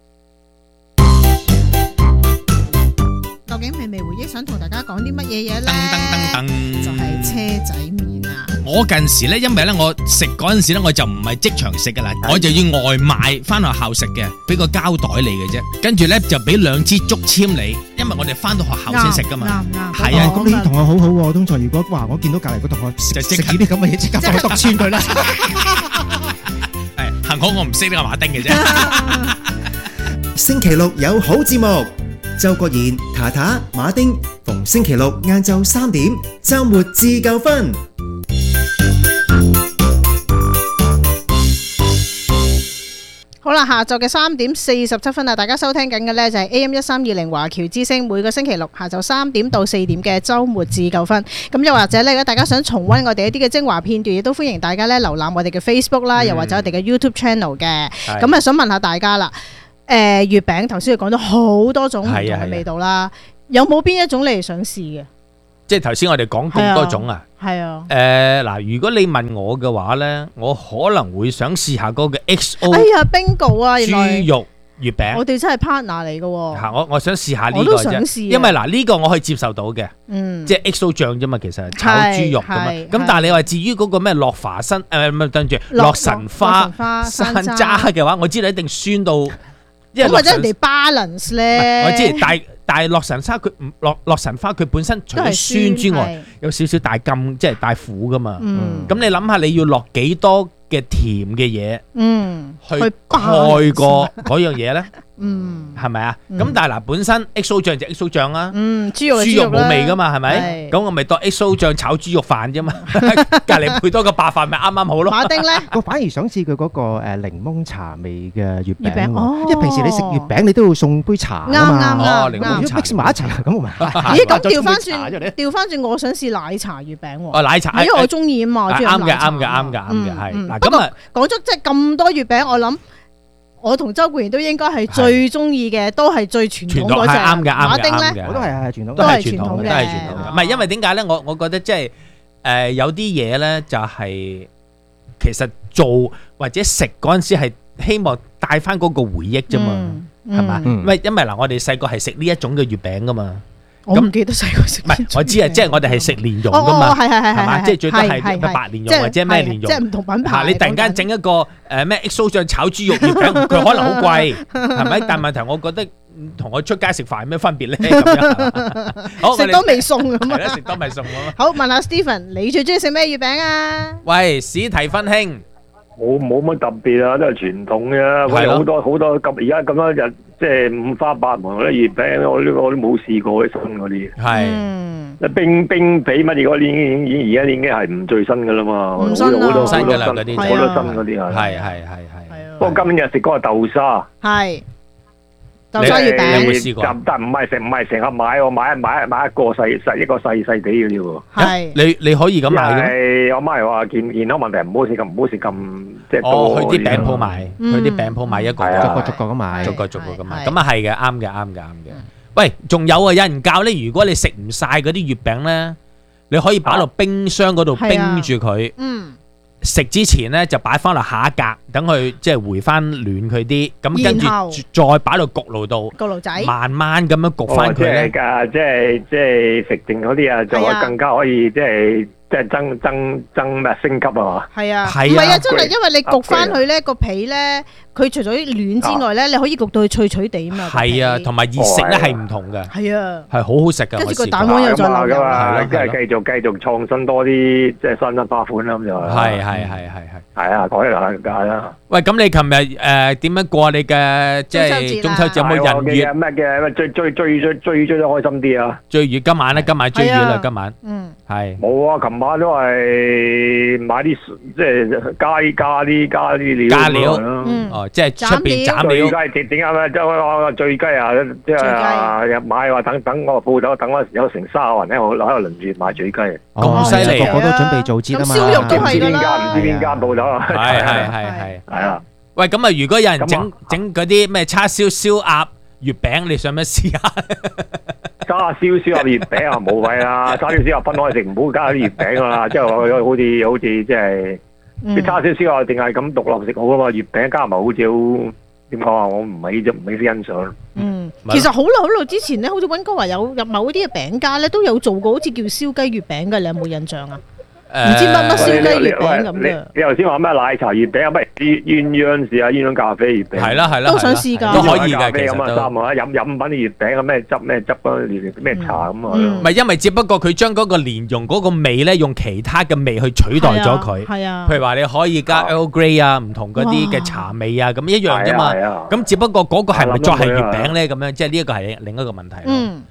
Speaker 1: 究竟美味回憶想同大家講啲乜嘢嘢咧？就係車仔麵啊！
Speaker 2: 我近時咧，因為咧我食嗰陣時咧，我就唔係即場食噶啦，我就要外賣翻學校食嘅，俾個膠袋你嘅啫，跟住咧就俾2支竹籤你，因為我哋翻到學校先食噶嘛。
Speaker 3: 係啊，咁你啲同學好好喎，通常如果哇，我見到隔離個同學就食呢啲咁嘅嘢，即刻幫佢篤穿佢啦。
Speaker 2: 係，幸好我唔識呢個馬丁嘅啫。
Speaker 8: 星期六有好節目。周國賢、塔塔、馬丁，逢星期六晏晝3點，週末自夠分。
Speaker 1: 好啦，下晝嘅3:47啊，大家收聽緊嘅呢就係 AM1320華僑之聲，每個星期六下晝3點到4點嘅週末自救分。咁又或者呢，如果大家想重溫我哋一啲嘅精華片段，亦都歡迎大家呢瀏覽我哋嘅 Facebook 啦，又或者我哋嘅 YouTube channel 嘅。咁啊，想問下大家啦，月餅頭先佢講咗好多種唔同嘅味道啦，有冇邊一種你哋想試嘅？
Speaker 2: 即係頭先我哋講咁多種啊。
Speaker 1: 係啊。
Speaker 2: 嗱，如果你問我嘅話咧，我可能會想試下嗰個 XO。
Speaker 1: 哎呀 ，Bingo 啊，
Speaker 2: 豬肉月餅。
Speaker 1: 我哋真係 partner 嚟嘅喎。
Speaker 2: 嚇，我想試下呢個啫。
Speaker 1: 我都想試。
Speaker 2: 因為嗱，呢個我可以接受到嘅。即係 XO 醬啫嘛，其實炒豬肉㗎嘛。咁但係你話至於嗰個咩洛華新對唔住，洛神花山楂嘅話，我知道一定酸到。
Speaker 1: 咁或者人哋 balance 咧。
Speaker 2: 我知，但係洛神花佢本身除咗酸之外，有少少帶甘，即係帶苦噶嘛。咁你諗下，你要落幾多嘅甜嘅嘢，去蓋過嗰樣嘢咧？係咪啊？咁但係嗱，本身 XO 醬就 XO 醬啦，豬肉冇味噶嘛，係咪？咁我咪當 XO 醬炒豬肉飯啫嘛，隔離配多個白飯咪啱啱好咯。
Speaker 1: 馬丁咧，
Speaker 3: 我反而想試佢嗰個檸檬茶味嘅月餅，因為平時你食月餅你都要送杯茶㗎嘛。
Speaker 2: 檸檬茶
Speaker 3: mix埋一齊咁咪。
Speaker 1: 咦？咁調翻轉，我想試奶茶月餅喎。
Speaker 2: 奶茶，
Speaker 1: 因為我中意啊嘛。
Speaker 2: 啱嘅，係。嗱咁啊，
Speaker 1: 講咗即係咁多月餅，我諗。我同周冠賢都應該係最中意嘅，都係最傳統嗰隻。
Speaker 2: 啱嘅，
Speaker 1: 馬丁咧，
Speaker 3: 我都係傳統，
Speaker 2: 都係傳統嘅。唔係因為點解咧？我覺得即係有啲嘢咧，就係其實做或者食嗰陣時係希望帶翻嗰個回憶啫嘛，係嘛？因為嗱，我哋細個係食呢一種嘅月餅噶嘛。
Speaker 1: 我唔記得細個食。
Speaker 2: 唔係，我知啊，即係我哋係食蓮蓉噶嘛，係嘛？即係最多係白蓮蓉或者咩蓮蓉，
Speaker 1: 即係唔同品牌。
Speaker 2: 你突然間整一個咩 XO 醬炒豬肉月餅，佢可能好貴，係咪？但問題我覺得同我出街食飯有咩分別咧？咁樣
Speaker 1: 食多未送咁
Speaker 2: 啊！食多未送咁啊！
Speaker 1: 好，問下 Stephen，你最中意食咩月餅啊？
Speaker 2: 喂，史提芬兄，
Speaker 18: 冇乜特別啊，都係傳統嘅。喂，好多咁而家咁多日。即係五花八門嗰啲月餅，我都冇試過啲新嗰啲。係，冰皮乜嘢嗰啲而家已經係唔最新㗎啦嘛。
Speaker 1: 唔新啦，
Speaker 18: 好多新
Speaker 2: 啲，
Speaker 18: 好多新嗰啲啊。
Speaker 2: 係。
Speaker 18: 不過今日食嗰個豆沙。
Speaker 1: 係。豆沙月餅。
Speaker 2: 有冇試過？
Speaker 18: 但唔係成日買，我買一個細細地嘅啫喎。
Speaker 1: 係。
Speaker 2: 你可以咁買
Speaker 18: 嘅。我媽話健康問題唔好食咁即係多。
Speaker 2: 去啲餅鋪買，去啲餅鋪買一個，
Speaker 3: 逐個咁買，
Speaker 2: 逐個咁買。咁啊係嘅，啱嘅。喂，仲有啊，有人教咧，如果你食唔晒嗰啲月餅咧，你可以擺落冰箱嗰度冰住佢。食之前咧就擺翻落下一格，等佢即係回翻暖佢啲，咁跟住再擺落焗爐度，
Speaker 1: 焗爐仔
Speaker 2: 慢慢咁樣焗翻佢咧。
Speaker 18: 即係食定嗰啲啊，就更加可以即係增咩升級啊嘛。
Speaker 1: 係啊，唔係啊，真係因為你焗翻佢咧個皮咧，佢除咗暖之外咧，你可以焗到佢脆脆地啊嘛。
Speaker 2: 係啊，同埋熱食咧係唔同嘅。
Speaker 1: 係啊，
Speaker 2: 係好好食噶。
Speaker 1: 跟住個蛋黃又再流入，
Speaker 18: 即係繼續創新多啲即係新一花款啦咁就係。係啊，講起嚟係啦。
Speaker 2: 喂，咁你琴日點樣過你嘅即係中秋節有冇人月
Speaker 18: 咩嘅？追得開心啲啊！
Speaker 2: 追月今晚咧，今晚追月啦，今晚係
Speaker 18: 冇啊！琴晚都係買啲即係加啲料
Speaker 2: 哦，即係出邊斬料。
Speaker 18: 最雞點解咧？即係最雞啊！即係買話等我鋪頭等嗰時有成30個人喺度輪住買最雞。
Speaker 2: 咁犀利啊！
Speaker 3: 個個都準備做節啊嘛。
Speaker 1: 燒肉都係㗎啦。
Speaker 18: 唔知邊間鋪頭啊？
Speaker 2: 係啊！喂，咁啊，如果有人整嗰啲咩叉燒燒鴨月餅，你想唔想試下？
Speaker 18: 叉燒燒鴨月餅啊，冇謂啦！叉燒燒鴨分開食，唔好加啲月餅啊！即係好似即係啲叉燒燒鴨定係咁獨立食好啊嘛，月餅加埋好似好點講啊？我唔係識欣賞。
Speaker 1: 其實好耐之前咧，好似溫哥華有入某啲嘅餅家咧，都有做過好似叫燒雞月餅嘅，你有冇印象啊？唔知乜燒雞月餅咁嘅。
Speaker 18: 你頭先話咩奶茶月餅啊？乜鴛鴦試下鴛鴦咖啡月餅？
Speaker 2: 係啦，
Speaker 1: 都想試㗎。
Speaker 2: 都可以㗎，其實都。
Speaker 18: 飲品啲月餅啊，咩汁咩茶咁啊？
Speaker 2: 唔係因為只不過佢將嗰個蓮蓉嗰個味咧，用其他嘅味去取代咗佢。
Speaker 1: 係啊。
Speaker 2: 譬如話你可以加 Earl Grey 啊，唔同嗰啲嘅茶味啊，咁一樣啫嘛。咁只不過嗰個係咪再係月餅咧？咁樣即係呢一個係另一個問題咯。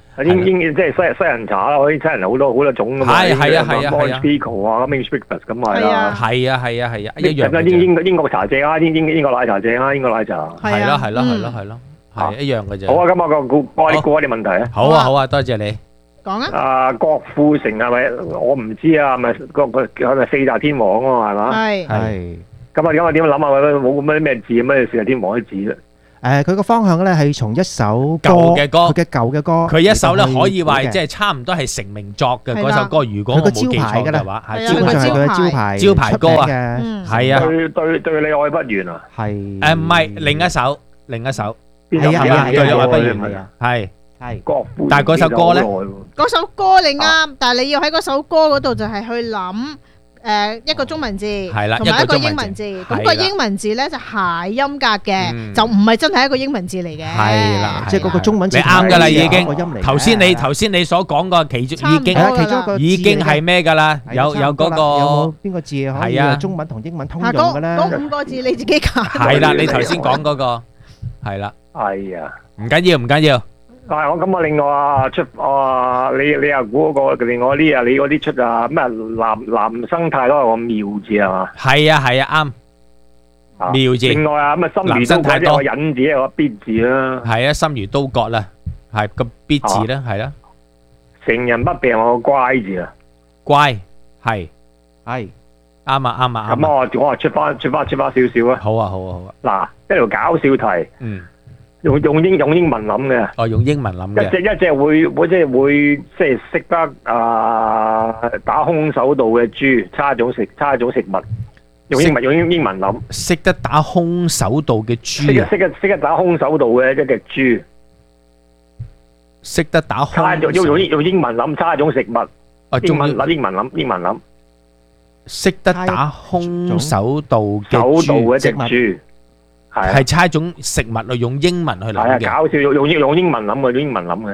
Speaker 18: 英即係西人茶啦，嗰啲西人好多種㗎嘛。
Speaker 2: 係啊
Speaker 18: Montecristo 啊 ，Ming's Breakfast 咁係啦。
Speaker 2: 係啊，一樣。
Speaker 18: 英國茶正啊，英國奶茶正啊，英國奶茶。
Speaker 2: 係咯，係一樣嘅啫。
Speaker 18: 好啊，咁我過一啲問題啊。
Speaker 2: 好啊，多謝你。
Speaker 1: 講啊。
Speaker 18: 郭富城係咪？我唔知啊，係咪四大天王啊？係嘛？
Speaker 3: 係。
Speaker 18: 咁啊點諗啊？冇乜咩字咩四大天王啲字咧？
Speaker 3: 佢個方向咧係從一首
Speaker 2: 舊嘅歌，
Speaker 3: 佢嘅舊嘅歌，
Speaker 2: 佢一首咧可以話即係差唔多係成名作嘅嗰首歌。如果我冇記錯嘅話，
Speaker 3: 基本上係佢嘅招牌
Speaker 2: 歌啊，係啊。
Speaker 18: 對你愛不完啊，
Speaker 3: 係
Speaker 2: 唔係另一首？
Speaker 3: 係啊，
Speaker 2: 對你愛不完係。
Speaker 18: 郭富城，
Speaker 2: 但係嗰首歌咧，
Speaker 1: 嗰首歌你啱，但係你要喺嗰首歌嗰度就係去諗。一個中文字，同埋一個英文字。咁個英文字咧就諧音格嘅，就唔係真係一個英文字嚟嘅。
Speaker 2: 係啦，
Speaker 3: 即係嗰個中文字。
Speaker 2: 你啱噶啦，已經。頭先你所講個其中已經係咩噶啦？有嗰個
Speaker 3: 有冇邊個字可以中文同英文通用嘅咧？
Speaker 1: 嗰5個字你自己揀。
Speaker 2: 係啦，你頭先講嗰個係啦。
Speaker 18: 係啊，
Speaker 2: 唔緊要。
Speaker 18: 我另外你又估嗰個另外啲啊？你嗰啲出啊咩男生太多個妙字係嘛？
Speaker 2: 係啊，啱妙字。
Speaker 18: 另外啊咁啊，心如刀割有個忍字有個必字啦。
Speaker 2: 係啊，心如刀割啦，係個必字啦，係啦。
Speaker 18: 成人不病有個乖字啊，
Speaker 2: 乖係
Speaker 3: 啱
Speaker 2: 啊。
Speaker 18: 咁我話出翻少少啊。
Speaker 2: 好啊。
Speaker 18: 嗱，一條搞笑題。用英文諗嘅，
Speaker 2: 用英文諗嘅，
Speaker 18: 一隻會即係識得打空手道嘅豬，差一種食物，用英文諗，
Speaker 2: 識得打空手道嘅豬啊，
Speaker 18: 識得打空手道嘅一隻豬，
Speaker 2: 識得打空，
Speaker 18: 用英文諗，差一種食物，英文諗，
Speaker 2: 識得打空手道嘅
Speaker 18: 一隻豬。
Speaker 2: 係差一種食物嚟，用英文去諗嘅。
Speaker 18: 搞笑，用英文諗嘅。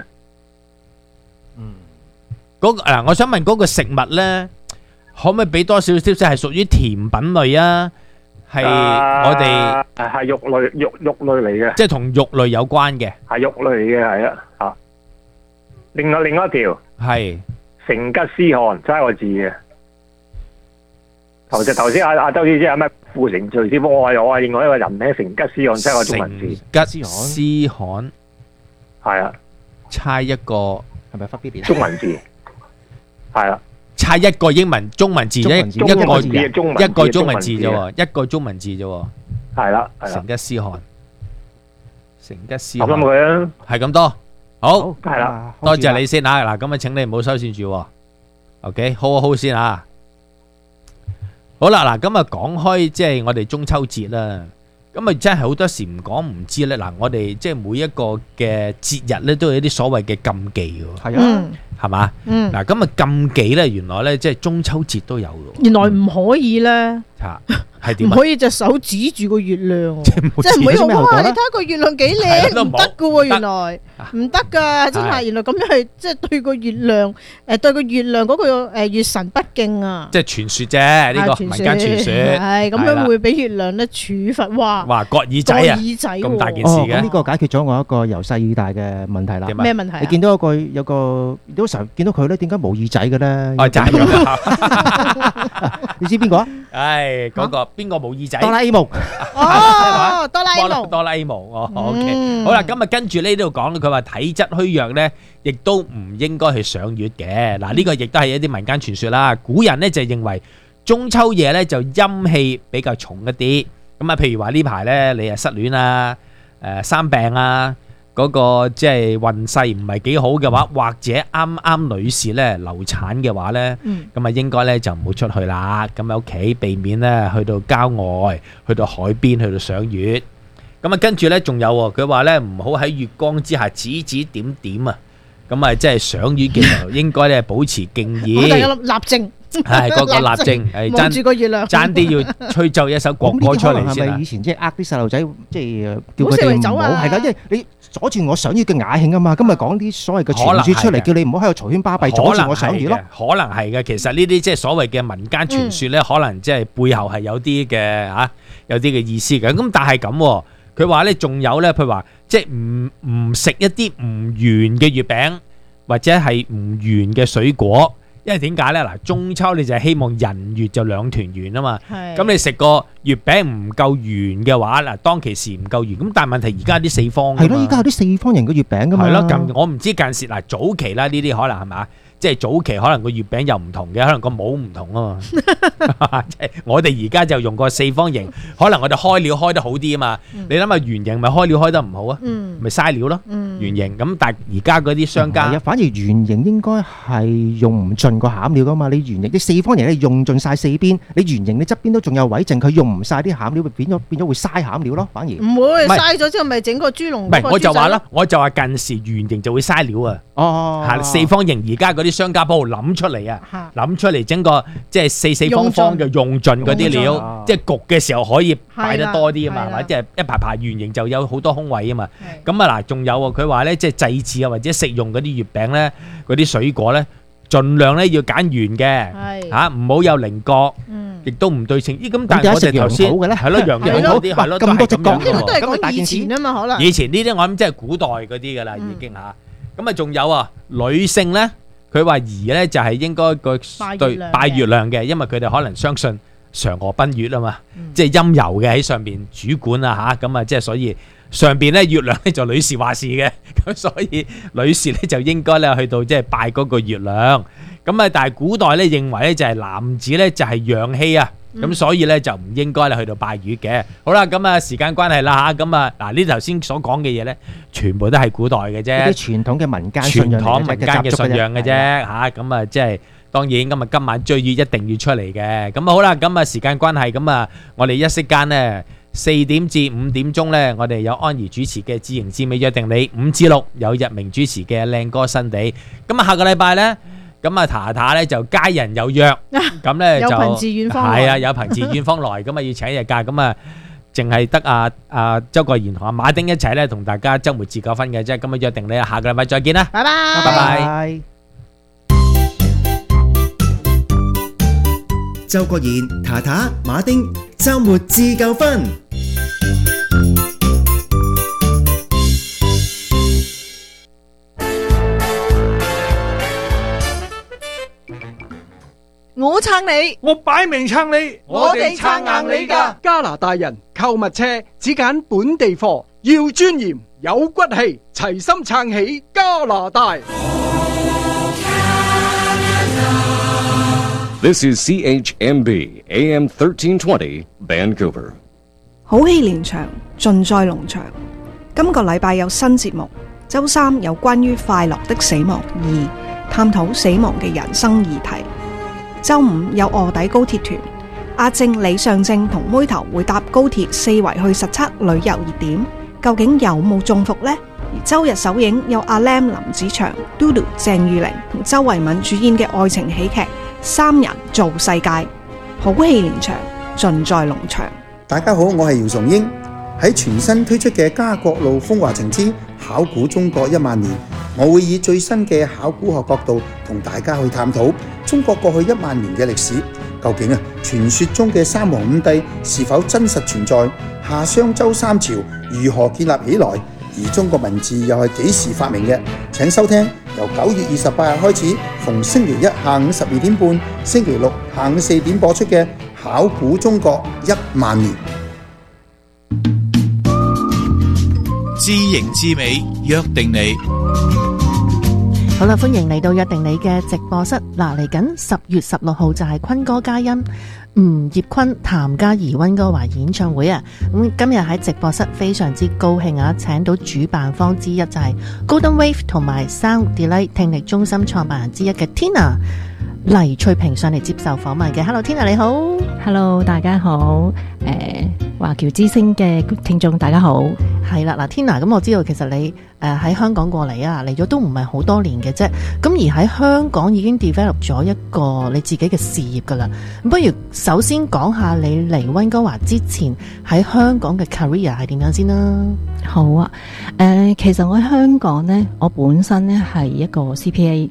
Speaker 2: 我想問嗰個食物咧，可唔可以俾多少少即係屬於甜品類啊？係我哋
Speaker 18: 係肉類嚟嘅，
Speaker 2: 即係同肉類有關嘅。
Speaker 18: 係肉類嚟嘅，係啊。另外一條
Speaker 2: 係
Speaker 18: 成吉思汗，差個字嘅。頭先阿周小姐有咩傅成徐師傅，我係另外一個人名成吉思汗，差個中文字。
Speaker 2: 吉思汗
Speaker 18: 係啊，
Speaker 2: 差一個
Speaker 3: 係咪忽必烈
Speaker 18: 中文字？係啊，
Speaker 2: 差一個英文中文字啫，一個中文字啫，一個中文字啫。
Speaker 18: 係啦，
Speaker 2: 成吉思汗，
Speaker 18: 諗佢啊，
Speaker 2: 係咁多。好，
Speaker 18: 係啦，
Speaker 2: 多謝你先吓。嗱，咁啊，請你唔好收線住。OK，好先吓。好啦，嗱，咁啊講開即係我哋中秋節啦，咁啊真係好多時唔講唔知咧。嗱，我哋即係每一個嘅節日咧，都有一啲所謂嘅禁忌嘅。
Speaker 3: 係啊，
Speaker 2: 係嘛？嗱，咁啊禁忌咧，原來咧即係中秋節都有嘅。
Speaker 1: 原來唔可以咧。
Speaker 2: 吓，係點？
Speaker 1: 唔可以隻手指住個月亮，即係唔可以話哇！你睇下個月亮幾靚，唔得噶喎，原來唔得噶，真係原來咁樣係即係對個月亮對個月亮嗰個月神不敬啊！
Speaker 2: 即係傳說啫，呢個民間傳說
Speaker 1: 係咁樣會俾月亮咧處罰，哇
Speaker 2: 割耳仔啊，咁大件事嘅。
Speaker 3: 呢個解決咗我一個由細到大嘅問題啦。
Speaker 1: 咩問題？
Speaker 3: 你見到有個都成日見到佢咧，點解冇耳仔嘅咧？
Speaker 2: 就係
Speaker 3: 你知邊個啊？
Speaker 2: 唉，嗰個邊個冇耳仔？
Speaker 3: 哆啦 A 夢
Speaker 1: 哦，哆啦 A 夢，
Speaker 2: 哆啦 A 夢哦。OK，好啦，咁啊跟住呢度講，佢話體質虛弱咧，亦都唔應該去賞月嘅。嗱，呢個亦都係一啲民間傳說啦。古人咧就認為中秋夜咧就陰氣比較重一啲。咁啊，譬如話呢排咧你係失戀啊、生病啊。嗰個即係運勢唔係幾好嘅話，或者啱女士咧流產嘅話咧，咁啊應該咧就唔好出去啦。咁喺屋企避免咧去到郊外、去到海邊、去到賞月。咁啊跟住咧仲有佢話咧唔好喺月光之下指指點點啊。咁啊即係賞月嘅時候應該咧保持敬意。
Speaker 1: 我哋有立正。
Speaker 2: 係嗰個立正，
Speaker 1: 望住個月亮，
Speaker 2: 爭啲要吹奏一首國歌出嚟先啦。
Speaker 3: 係咪以前即係呃啲細路仔，即係叫佢哋唔好係啦，因為你阻住我賞月嘅雅興啊嘛。今日講啲所謂嘅傳說出嚟，叫你唔好喺度嘈喧巴閉，阻住我賞月咯。
Speaker 2: 可能係嘅，其實呢啲即係所謂嘅民間傳說咧，可能即係背後係有啲嘅嚇，有啲嘅意思嘅。咁但係咁，佢話咧仲有咧，佢話即係唔食一啲唔圓嘅月餅。 或者係唔圓嘅水果。因為點解咧？嗱，中秋你就係希望人月就兩團圓啊嘛。咁你食個月餅唔夠圓嘅話，嗱，當其時唔夠圓。咁但係問題而家啲四方
Speaker 3: 係咯，而家有啲四方形嘅月餅噶嘛。
Speaker 2: 係咯，我唔知近時嗱早期啦，呢啲可能係嘛？即係早期可能個月餅又唔同嘅，可能個模唔同啊嘛。即係我哋而家就用個四方形，可能我哋開料開得好啲啊嘛。你諗下圓形咪開料開得唔好啊？咪嘥料咯。圓形咁，但係而家嗰啲商家，
Speaker 3: 反而圓形應該係用唔盡個餡料噶嘛。你圓形啲四方形你用盡晒四邊，你圓形你側邊都仲有位剩，佢用唔晒啲餡料，變咗會嘥餡料咯。反而
Speaker 1: 唔會嘥咗之後，咪整個豬籠。
Speaker 2: 唔係，我就話啦，我就話近時圓形就會嘥料啊。係四方形，而家嗰啲商家幫我諗出嚟啊，諗出嚟整個即係四方方嘅用盡嗰啲料，即係焗嘅時候可以擺得多啲啊嘛，或者係一排排圓形就有好多空位啊嘛。咁啊嗱，仲有佢話咧，即係祭祀啊或者食用嗰啲月餅咧，嗰啲水果咧，盡量咧要揀圓嘅，嚇唔好有棱角，亦都唔對稱。咦咁，但係我哋頭先係咯，羊嗰啲係咯，都係咁樣嘅喎。
Speaker 1: 都係講以前啊嘛，可能
Speaker 2: 以前呢啲我諗即係古代嗰啲噶啦，已經嚇。咁啊，仲有啊，女性咧，佢話儀咧就係應該個對拜月亮嘅，因為佢哋可能相信嫦娥奔月啊嘛，即係陰柔嘅喺上邊主管啊嚇，咁啊即係所以上邊咧月亮咧就女士話事嘅，咁所以女士咧就應該咧去到即係拜嗰個月亮。咁啊，但係古代咧認為咧就係男子咧就係陽氣啊。咁所以咧就唔應該咧去到拜月嘅。好啦，咁啊時間關係啦嚇，咁啊嗱呢頭先所講嘅嘢咧，全部都係古代嘅啫，
Speaker 3: 啲傳統嘅民間信仰
Speaker 2: 嘅啫嚇。咁啊即係當然咁啊今晚追月一定要出嚟嘅。咁啊好啦，咁啊時間關係，咁啊我哋一息間咧4點至5點鐘咧，我哋有安怡主持嘅至情至美約定你，5至6有日明主持嘅靚歌新地。咁啊下個禮拜咧。咁啊，塔塔咧就家人有約，咁咧就係啊，有朋自遠方來，咁啊要請日假，咁啊，淨係得阿周國賢同阿馬丁一齊咧，同大家週末自救分嘅啫，咁啊約定你下個禮拜再見啦，
Speaker 1: 拜拜，
Speaker 2: 拜拜。
Speaker 8: 周國賢、塔塔、馬丁週末自救分。
Speaker 12: 我撐你，
Speaker 11: 我擺明撐你，
Speaker 12: 我哋撐硬你㗎。
Speaker 11: 加拿大人購物車只揀本地貨，要尊嚴有骨氣，齊心撐起加拿大。
Speaker 10: This is CHMB AM 1320 Vancouver。
Speaker 4: 好戲連場，盡在農場。今個禮拜有新節目，周三有關於快樂的死亡2，探討死亡嘅人生議題。周五有臥底高鐵團，阿正、李尚正同妹頭會搭高鐵四圍去實測旅遊熱點，究竟有冇中伏呢？而周日首映有阿 Lam 林子祥、Dodo 鄭裕玲同周慧敏主演嘅愛情喜劇《三人造世界》，好戲連場，盡在農場。
Speaker 13: 大家好，我係姚崇英。喺全新推出嘅家國路風華情之考古中國10000年，我會以最新嘅考古學角度同大家去探討中國過去10000年嘅歷史。究竟傳說中嘅三皇五帝是否真實存在？夏商周三朝如何建立起來？而中國文字又係幾時發明嘅？請收聽由9月28日開始，逢星期一下午12點半、星期六下午4點播出嘅考古中國10000年。
Speaker 19: 知形知美，約定你。
Speaker 20: 好啦，歡迎嚟到約定你嘅直播室。嗱，嚟緊10月16號就係坤哥嘉欣、吳業坤、譚嘉儀、溫哥華演唱會啊！咁今日喺直播室非常之高興啊，請到主辦方之一就係 Golden Wave 同埋 Sound Delight 聽力中心創辦人之一嘅 Tina 黎翠萍上嚟接受訪問嘅。Hello Tina 你好。
Speaker 21: Hello 大家好。華僑之聲嘅聽眾大家好。
Speaker 20: 係啦，嗱 Tina， 咁我知道其實你喺香港過嚟啊，嚟咗都唔係好多年嘅啫。咁而喺香港已經 develop 咗一個你自己嘅事業噶啦。咁不如首先講下你嚟溫哥華之前喺香港嘅 career 係點樣先啦？
Speaker 21: 好啊，其實我喺香港呢，我本身呢係一個 CPA。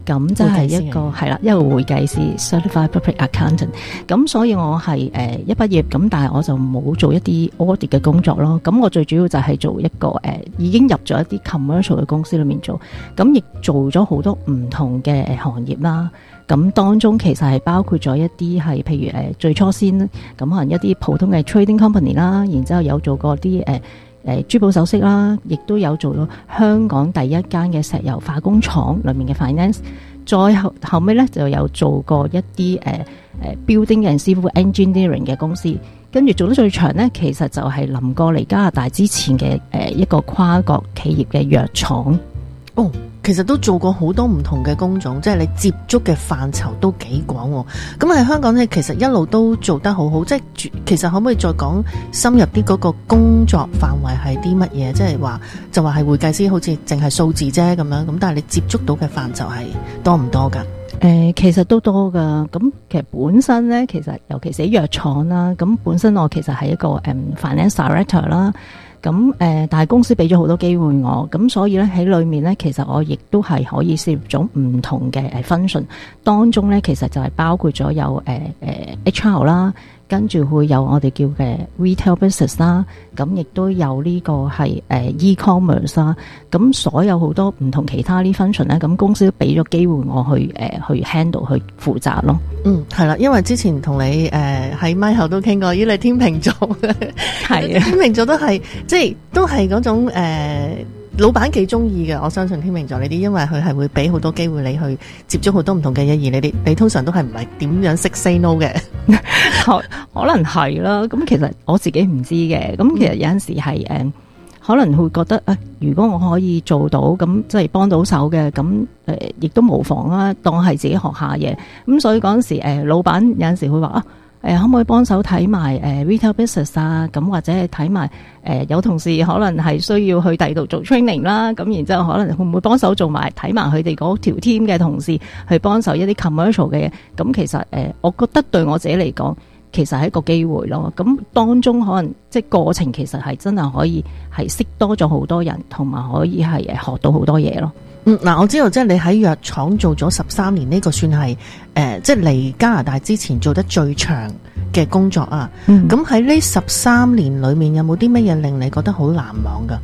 Speaker 21: 咁即係一個係啦，一個會計師 Certified Public Accountant。咁所以我係一畢業咁，但係我就冇做一啲 audit 嘅工作咯。咁我最主要就係做一個已經入咗一啲 commercial 嘅公司裏面做，咁亦做咗好多唔同嘅行業啦。咁當中其實係包括咗一啲係譬如最初先咁可能一啲普通嘅 trading company 啦，然之後有做過啲珠寶首飾啦，亦都有做到香港第一間嘅石油化工廠裏面嘅 finance。再後尾咧就有做過一啲building and civil engineering 嘅公司，跟住做得最長咧，其實就係臨過嚟加拿大之前嘅一個跨國企業嘅藥廠。
Speaker 20: 哦，其實都做過好多唔同嘅工種，即係你接觸嘅範疇都幾廣喎。咁喺香港咧，其實一路都做得好好。即係其實可唔可以再講深入啲嗰個工作範圍係啲乜嘢？即係話就話係會計師，好似淨係數字啫咁樣。咁但係你接觸到嘅範疇係多唔多㗎？
Speaker 21: 其實都多㗎。咁其實本身咧，其實尤其是喺藥廠啦，咁本身我其實係一個finance director 啦。咁但係公司俾咗好多機會我，咁所以咧喺裏面咧，其實我亦都係可以涉獵咗唔同嘅function，當中咧其實就係包括咗有HR 啦，跟住會有我哋叫嘅 retail business 啦，咁亦都有呢個係e-commerce 啦，咁所有好多唔同其他啲 function 咧，咁公司都俾咗機會我去handle 去負責咯。
Speaker 20: 係啦，因為之前同你喺咪後都傾過，咦你天秤座係啊，天秤座都係即係都係嗰種老闆幾中意嘅，我相信天秤座呢啲，因為佢係會俾好多機會你去接觸好多唔同嘅嘢，而你通常都係唔係點樣識 say no 嘅，
Speaker 21: 可能係啦。咁其實我自己唔知嘅，咁其實有陣時係可能會覺得如果我可以做到咁，即係幫到手嘅，咁亦都無妨啦，當係自己學下嘢。咁所以嗰陣時老闆有陣時會話可唔可以幫手睇埋retail business 啊？咁或者係睇埋有同事可能係需要去第二度做 training 啦，咁然之後可能會唔會幫手做埋睇埋佢哋嗰條 team 嘅同事去幫手一啲 commercial 嘅嘢？咁其實我覺得對我自己嚟講，其實係一個機會咯。咁當中可能即係過程其實係真係可以係識多咗好多人，同埋可以係學到好多嘢咯。
Speaker 20: 嗱，我知道即係你喺藥廠做咗13年，呢個算係即係嚟加拿大之前做得最長嘅工作啊。咁喺呢13年裏面，有冇啲乜嘢令你覺得好難忘噶？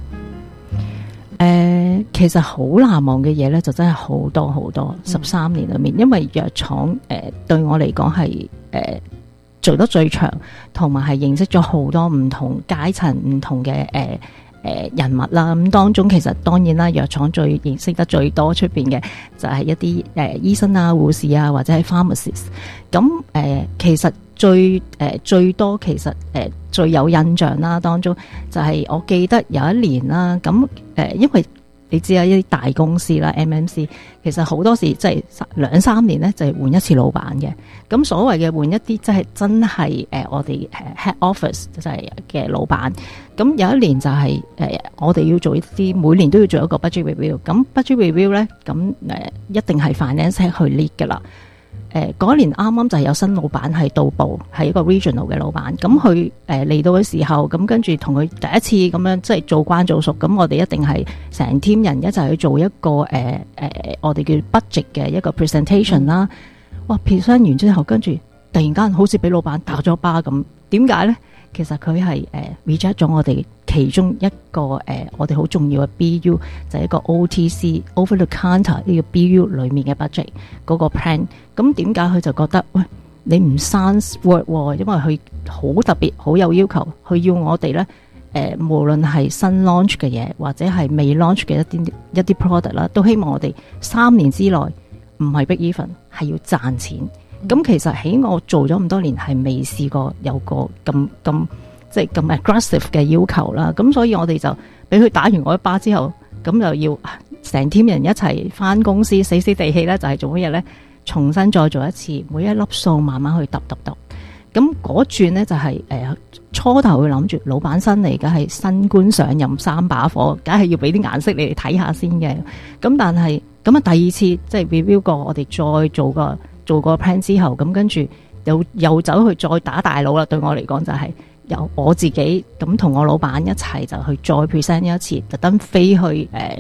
Speaker 21: 其實好難忘嘅嘢咧，就真係好多好多。13年裏面，因為藥廠對我嚟講係做得最長，同埋係認識咗好多唔同階層、唔同嘅人物啦。咁當中其實當然啦，藥廠最認識得最多出邊嘅就係一啲醫生啊、護士啊，或者係 pharmacist。咁其實最多其實最有印象啦，當中就係我記得有一年啦，咁因為你知啊，一啲大公司啦 MNC 其實好多時即係2-3年咧就係換一次老闆嘅。咁所謂嘅換一啲即係真係我哋head office 就係嘅老闆。咁有一年就係我哋要做一啲每年都要做一個 budget review。咁 budget review 咧，咁一定係 finance 去 lead 噶啦。嗰一年啱啱就係有新老闆係到埗，係一個 regional 嘅老闆。咁佢嚟到嘅時候，咁跟住同佢第一次咁樣即係做慣做熟。咁我哋一定係成 team 人一齊去做一個我哋叫 budget 嘅一個 presentation 啦。哇！present 完之後，跟住突然間好似俾老闆打咗巴咁。點解咧？其實佢係reject 咗我哋其中一個我哋好重要嘅 BU， 就係一個 OTC over the counter 呢個 BU 裡面嘅 budget 嗰個 plan。咁點解佢就覺得喂，你唔 sans word 喎？因為佢好特別，好有要求，佢要我哋咧無論係新 launch 嘅嘢，或者係未 launch 嘅一啲 product 啦，都希望我哋3年之內唔係 break even，係要賺錢。咁其實喺我做咗咁多年，係未試過有個咁即係咁 aggressive 嘅要求啦。咁所以我哋就俾佢打完我一巴之後，咁就要成 team 人一齊翻公司，死死地氣咧，就係做乜嘢咧？重新再做一次，每一粒數慢慢去揼。咁嗰轉咧就係初頭會諗住老闆新嚟，梗係新官上任3把火，梗係要俾啲顏色你哋睇下先嘅。咁但係咁啊，第二次即係 review 過，我哋再做個 plan 之後，咁跟住又走去再打大佬啦。對我嚟講就係由我自己咁同我老闆一齊就去再 present 一次，特登飛去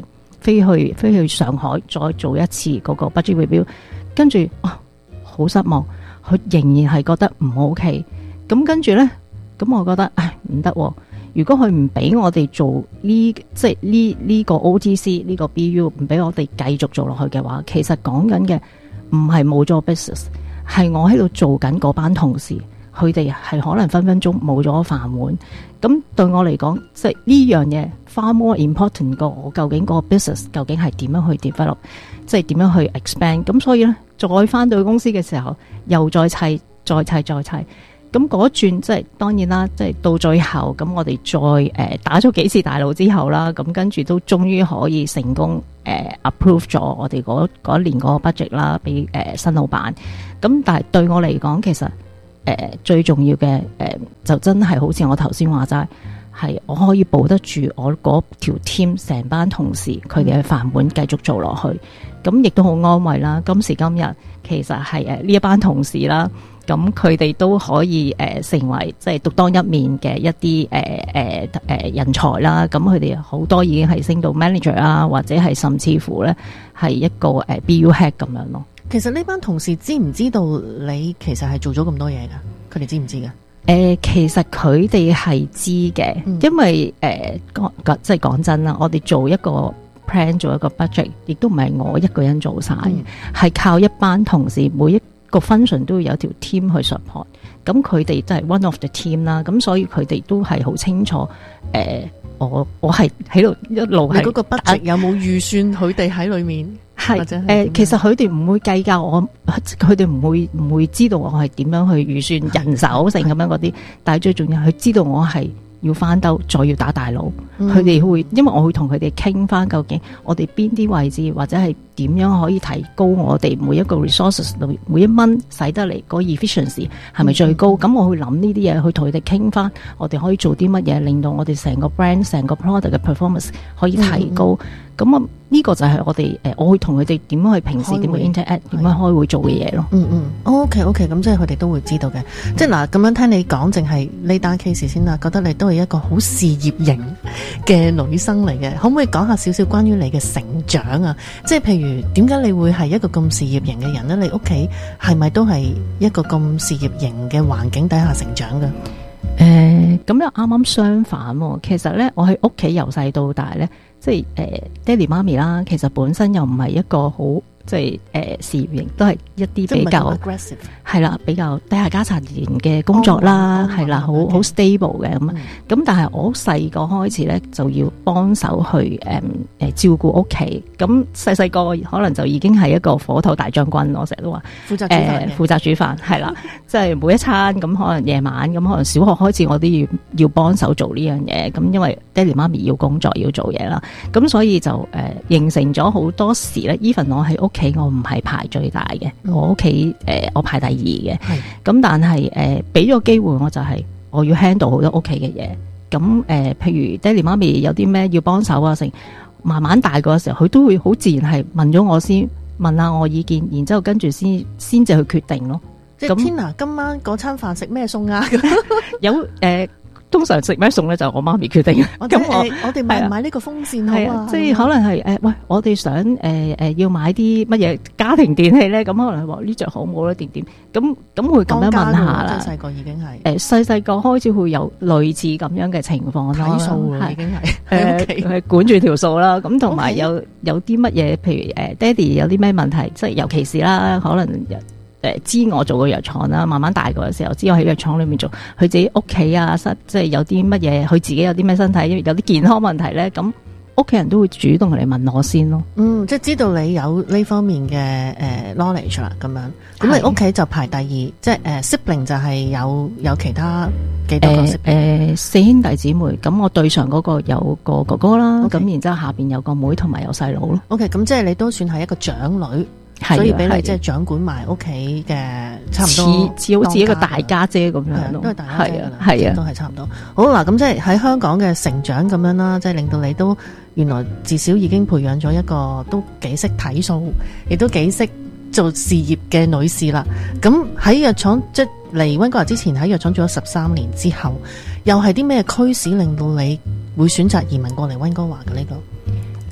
Speaker 21: 飛去上海再做一次嗰個 budget review， 跟住好失望，佢仍然係覺得唔 OK。咁跟住咧，咁我覺得唔得喎。如果佢唔俾我哋做即係呢個 OTC 呢個 BU 唔俾我哋繼續做落去嘅話，其實講緊嘅唔係冇咗 business， 係我喺度做緊嗰班同事，佢哋係可能分分鐘冇咗飯碗。咁對我嚟講，即係呢樣嘢 far more important 過我究竟個 business 究竟係點樣去 develop， 即係點樣去 expand。咁所以咧，再翻到去公司嘅時候，又再砌。咁嗰轉即係當然啦，即係到最後咁，我哋再打咗幾次大佬之後啦，咁跟住都終於可以成功approve 咗我哋嗰一年嗰個 budget 啦，俾新老闆。咁但係對我嚟講，其實最重要嘅就真係好似我頭先話齋，係我可以保得住我嗰條 team 成班同事佢哋嘅飯碗繼續做落去。咁亦都好安慰啦。今時今日其實係呢一班同事啦。咁佢哋都可以成為即係獨當一面嘅一啲人才啦。咁佢哋好多已經係升到 manager 啊，或者係甚至乎咧係一個BU head 咁樣咯。
Speaker 20: 其實呢班同事知唔知道你其實係做咗咁多嘢㗎？佢哋知唔知㗎？
Speaker 21: 其實佢哋係知嘅，因為即係講真啦，我哋做一個 plan 做一個 budget， 亦都唔係我一個人做晒，係靠一班同事每一個 function 都會有條 team 去 support， 咁佢哋都係 one of the team 啦，咁所以佢哋都係好清楚，我係喺度一路係。你嗰個 budget 有冇預算佢哋喺裏面？係其實佢哋唔會計較我，佢哋唔會知道我係點樣去預算人手性咁樣嗰啲，但係最重要係佢知道我係要翻兜，再要打大佬，佢哋會，因為我會同佢哋傾翻究竟我哋邊啲位置或者係點樣可以提高我哋每一個 resources 每一蚊使得嚟個 efficiency 係咪最高？咁我會諗呢啲嘢去同佢哋傾翻，我哋可以做啲乜嘢令到我哋成個 brand 成個 product 嘅 performance 可以提高。咁啊呢個就係我哋我會同佢哋點樣去平時點樣 interact 點樣開會做嘅嘢咯。
Speaker 20: OK， 咁即係佢哋都會知道嘅。即係嗱，咁樣聽你講，淨係呢單 case 先啦，覺得你都係一個好事業型嘅女生嚟嘅。可唔可以講下少少關於你嘅成長啊？即係譬如點解你會係一個咁事業型嘅人呢？你屋企係咪都係一個咁事業型嘅環境底下成長嘅？
Speaker 21: 咁又啱啱相反喎。其實咧，我喺屋企由細到大咧，即係爹哋媽咪啦，其實本身又唔係一個好即係事業型，都係一啲比較係啦，比較低下家產型嘅工作啦，係啦，好 stable 嘅咁。咁但係我細個開始咧，就要幫手去照顧屋企。咁細個可能就已經係一個火頭大將軍，我成日都話負責煮飯係啦，即係每一餐咁可能夜晚咁可能小學開始我都要幫手做呢樣嘢。咁因為爹哋媽咪要工作要做嘢啦，咁所以就形成咗好多時咧。even 我喺屋企我唔係排最大嘅，我屋企我排第二嘅。咁但係俾咗機會我就係我要 handle 好多屋企嘅嘢。咁譬如爹哋媽咪有啲咩要幫手啊，成慢慢大個嘅時候，佢都會好自然係問咗我先，問下我意見，然之後跟住先至去決定咯。
Speaker 20: 即係 Tina 今晚嗰餐飯食咩餸啊？
Speaker 21: 有通常食咩餸咧就我媽咪決定。咁
Speaker 20: 我哋買唔買呢個風扇好啊？
Speaker 21: 即係可能係喂，我哋想要買啲乜嘢家庭電器咧？咁可能話呢隻好冇咧，點咁會咁樣問下啦。
Speaker 20: 細個已經係
Speaker 21: 細個開始會有類似咁樣嘅情況啦。
Speaker 20: 睇數已經係
Speaker 21: 管住條數啦。咁同埋有啲乜嘢，譬如爹哋有啲咩問題，即係尤其是啦，可能。知我做過藥廠啦，慢慢大個嘅時候，知我喺藥廠裏面做，佢自己屋企啊，即係有啲乜嘢，佢自己有啲咩身體，有啲健康問題咧，咁屋企人都會主動嚟問我先咯。
Speaker 20: 即係知道你有呢方面嘅knowledge 啦，咁樣。咁你屋企就排第二，即係sibling 就係有其他幾多個 sibling？
Speaker 21: 四兄弟姊妹，咁我對上嗰個有個哥哥啦，咁然之後下邊有個妹同埋有細佬咯。
Speaker 20: OK， 咁即係你都算係一個長女。所以俾你即係掌管埋屋企嘅，差唔多
Speaker 21: 似好似一個大家姐咁樣咯，
Speaker 20: 都係大家姐噶啦，都係差唔多。好嗱，咁即係喺香港嘅成長咁樣啦，即係令到你都原來至少已經培養咗一個都幾識睇數，亦都幾識做事業嘅女士啦。咁喺藥廠即係嚟溫哥華之前，喺藥廠做咗13年之後，又係啲咩驅使令到你會選擇移民過嚟溫哥華嘅呢個？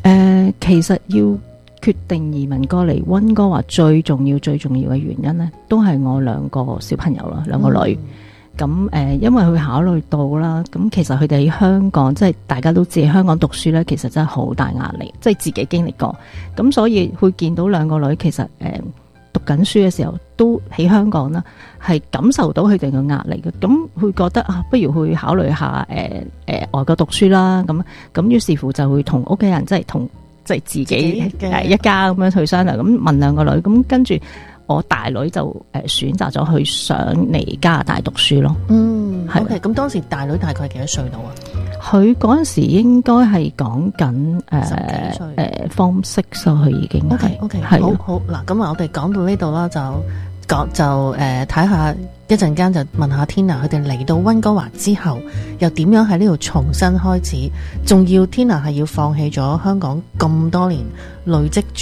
Speaker 21: 其實要決定移民過嚟溫哥華最重要嘅原因呢，都係我兩個小朋友啦，兩個女。咁因為佢考慮到啦，咁其實佢哋喺香港，即係大家都知香港讀書呢，其實真係好大壓力，即係自己經歷過。咁所以會見到兩個女其實讀緊書嘅時候，都喺香港啦，係感受到佢哋嘅壓力嘅。咁會覺得不如去考慮下外國讀書啦。咁於是乎就會同屋企人即係自己一家咁樣去商量。咁問兩個女，咁跟住我大女就選擇咗去上嚟加拿大讀書咯。
Speaker 20: OK， 咁當時大女大概幾多歲到啊？
Speaker 21: 佢嗰陣時應該係講緊Form 6，佢已經係
Speaker 20: OK，
Speaker 21: 係
Speaker 20: 好嗱。咁我哋講到呢度啦，就睇下一陣間就問下 Tina 佢哋嚟到溫哥華之後又點樣喺呢度重新開始，仲要 Tina 係要放棄咗香港咁多年累積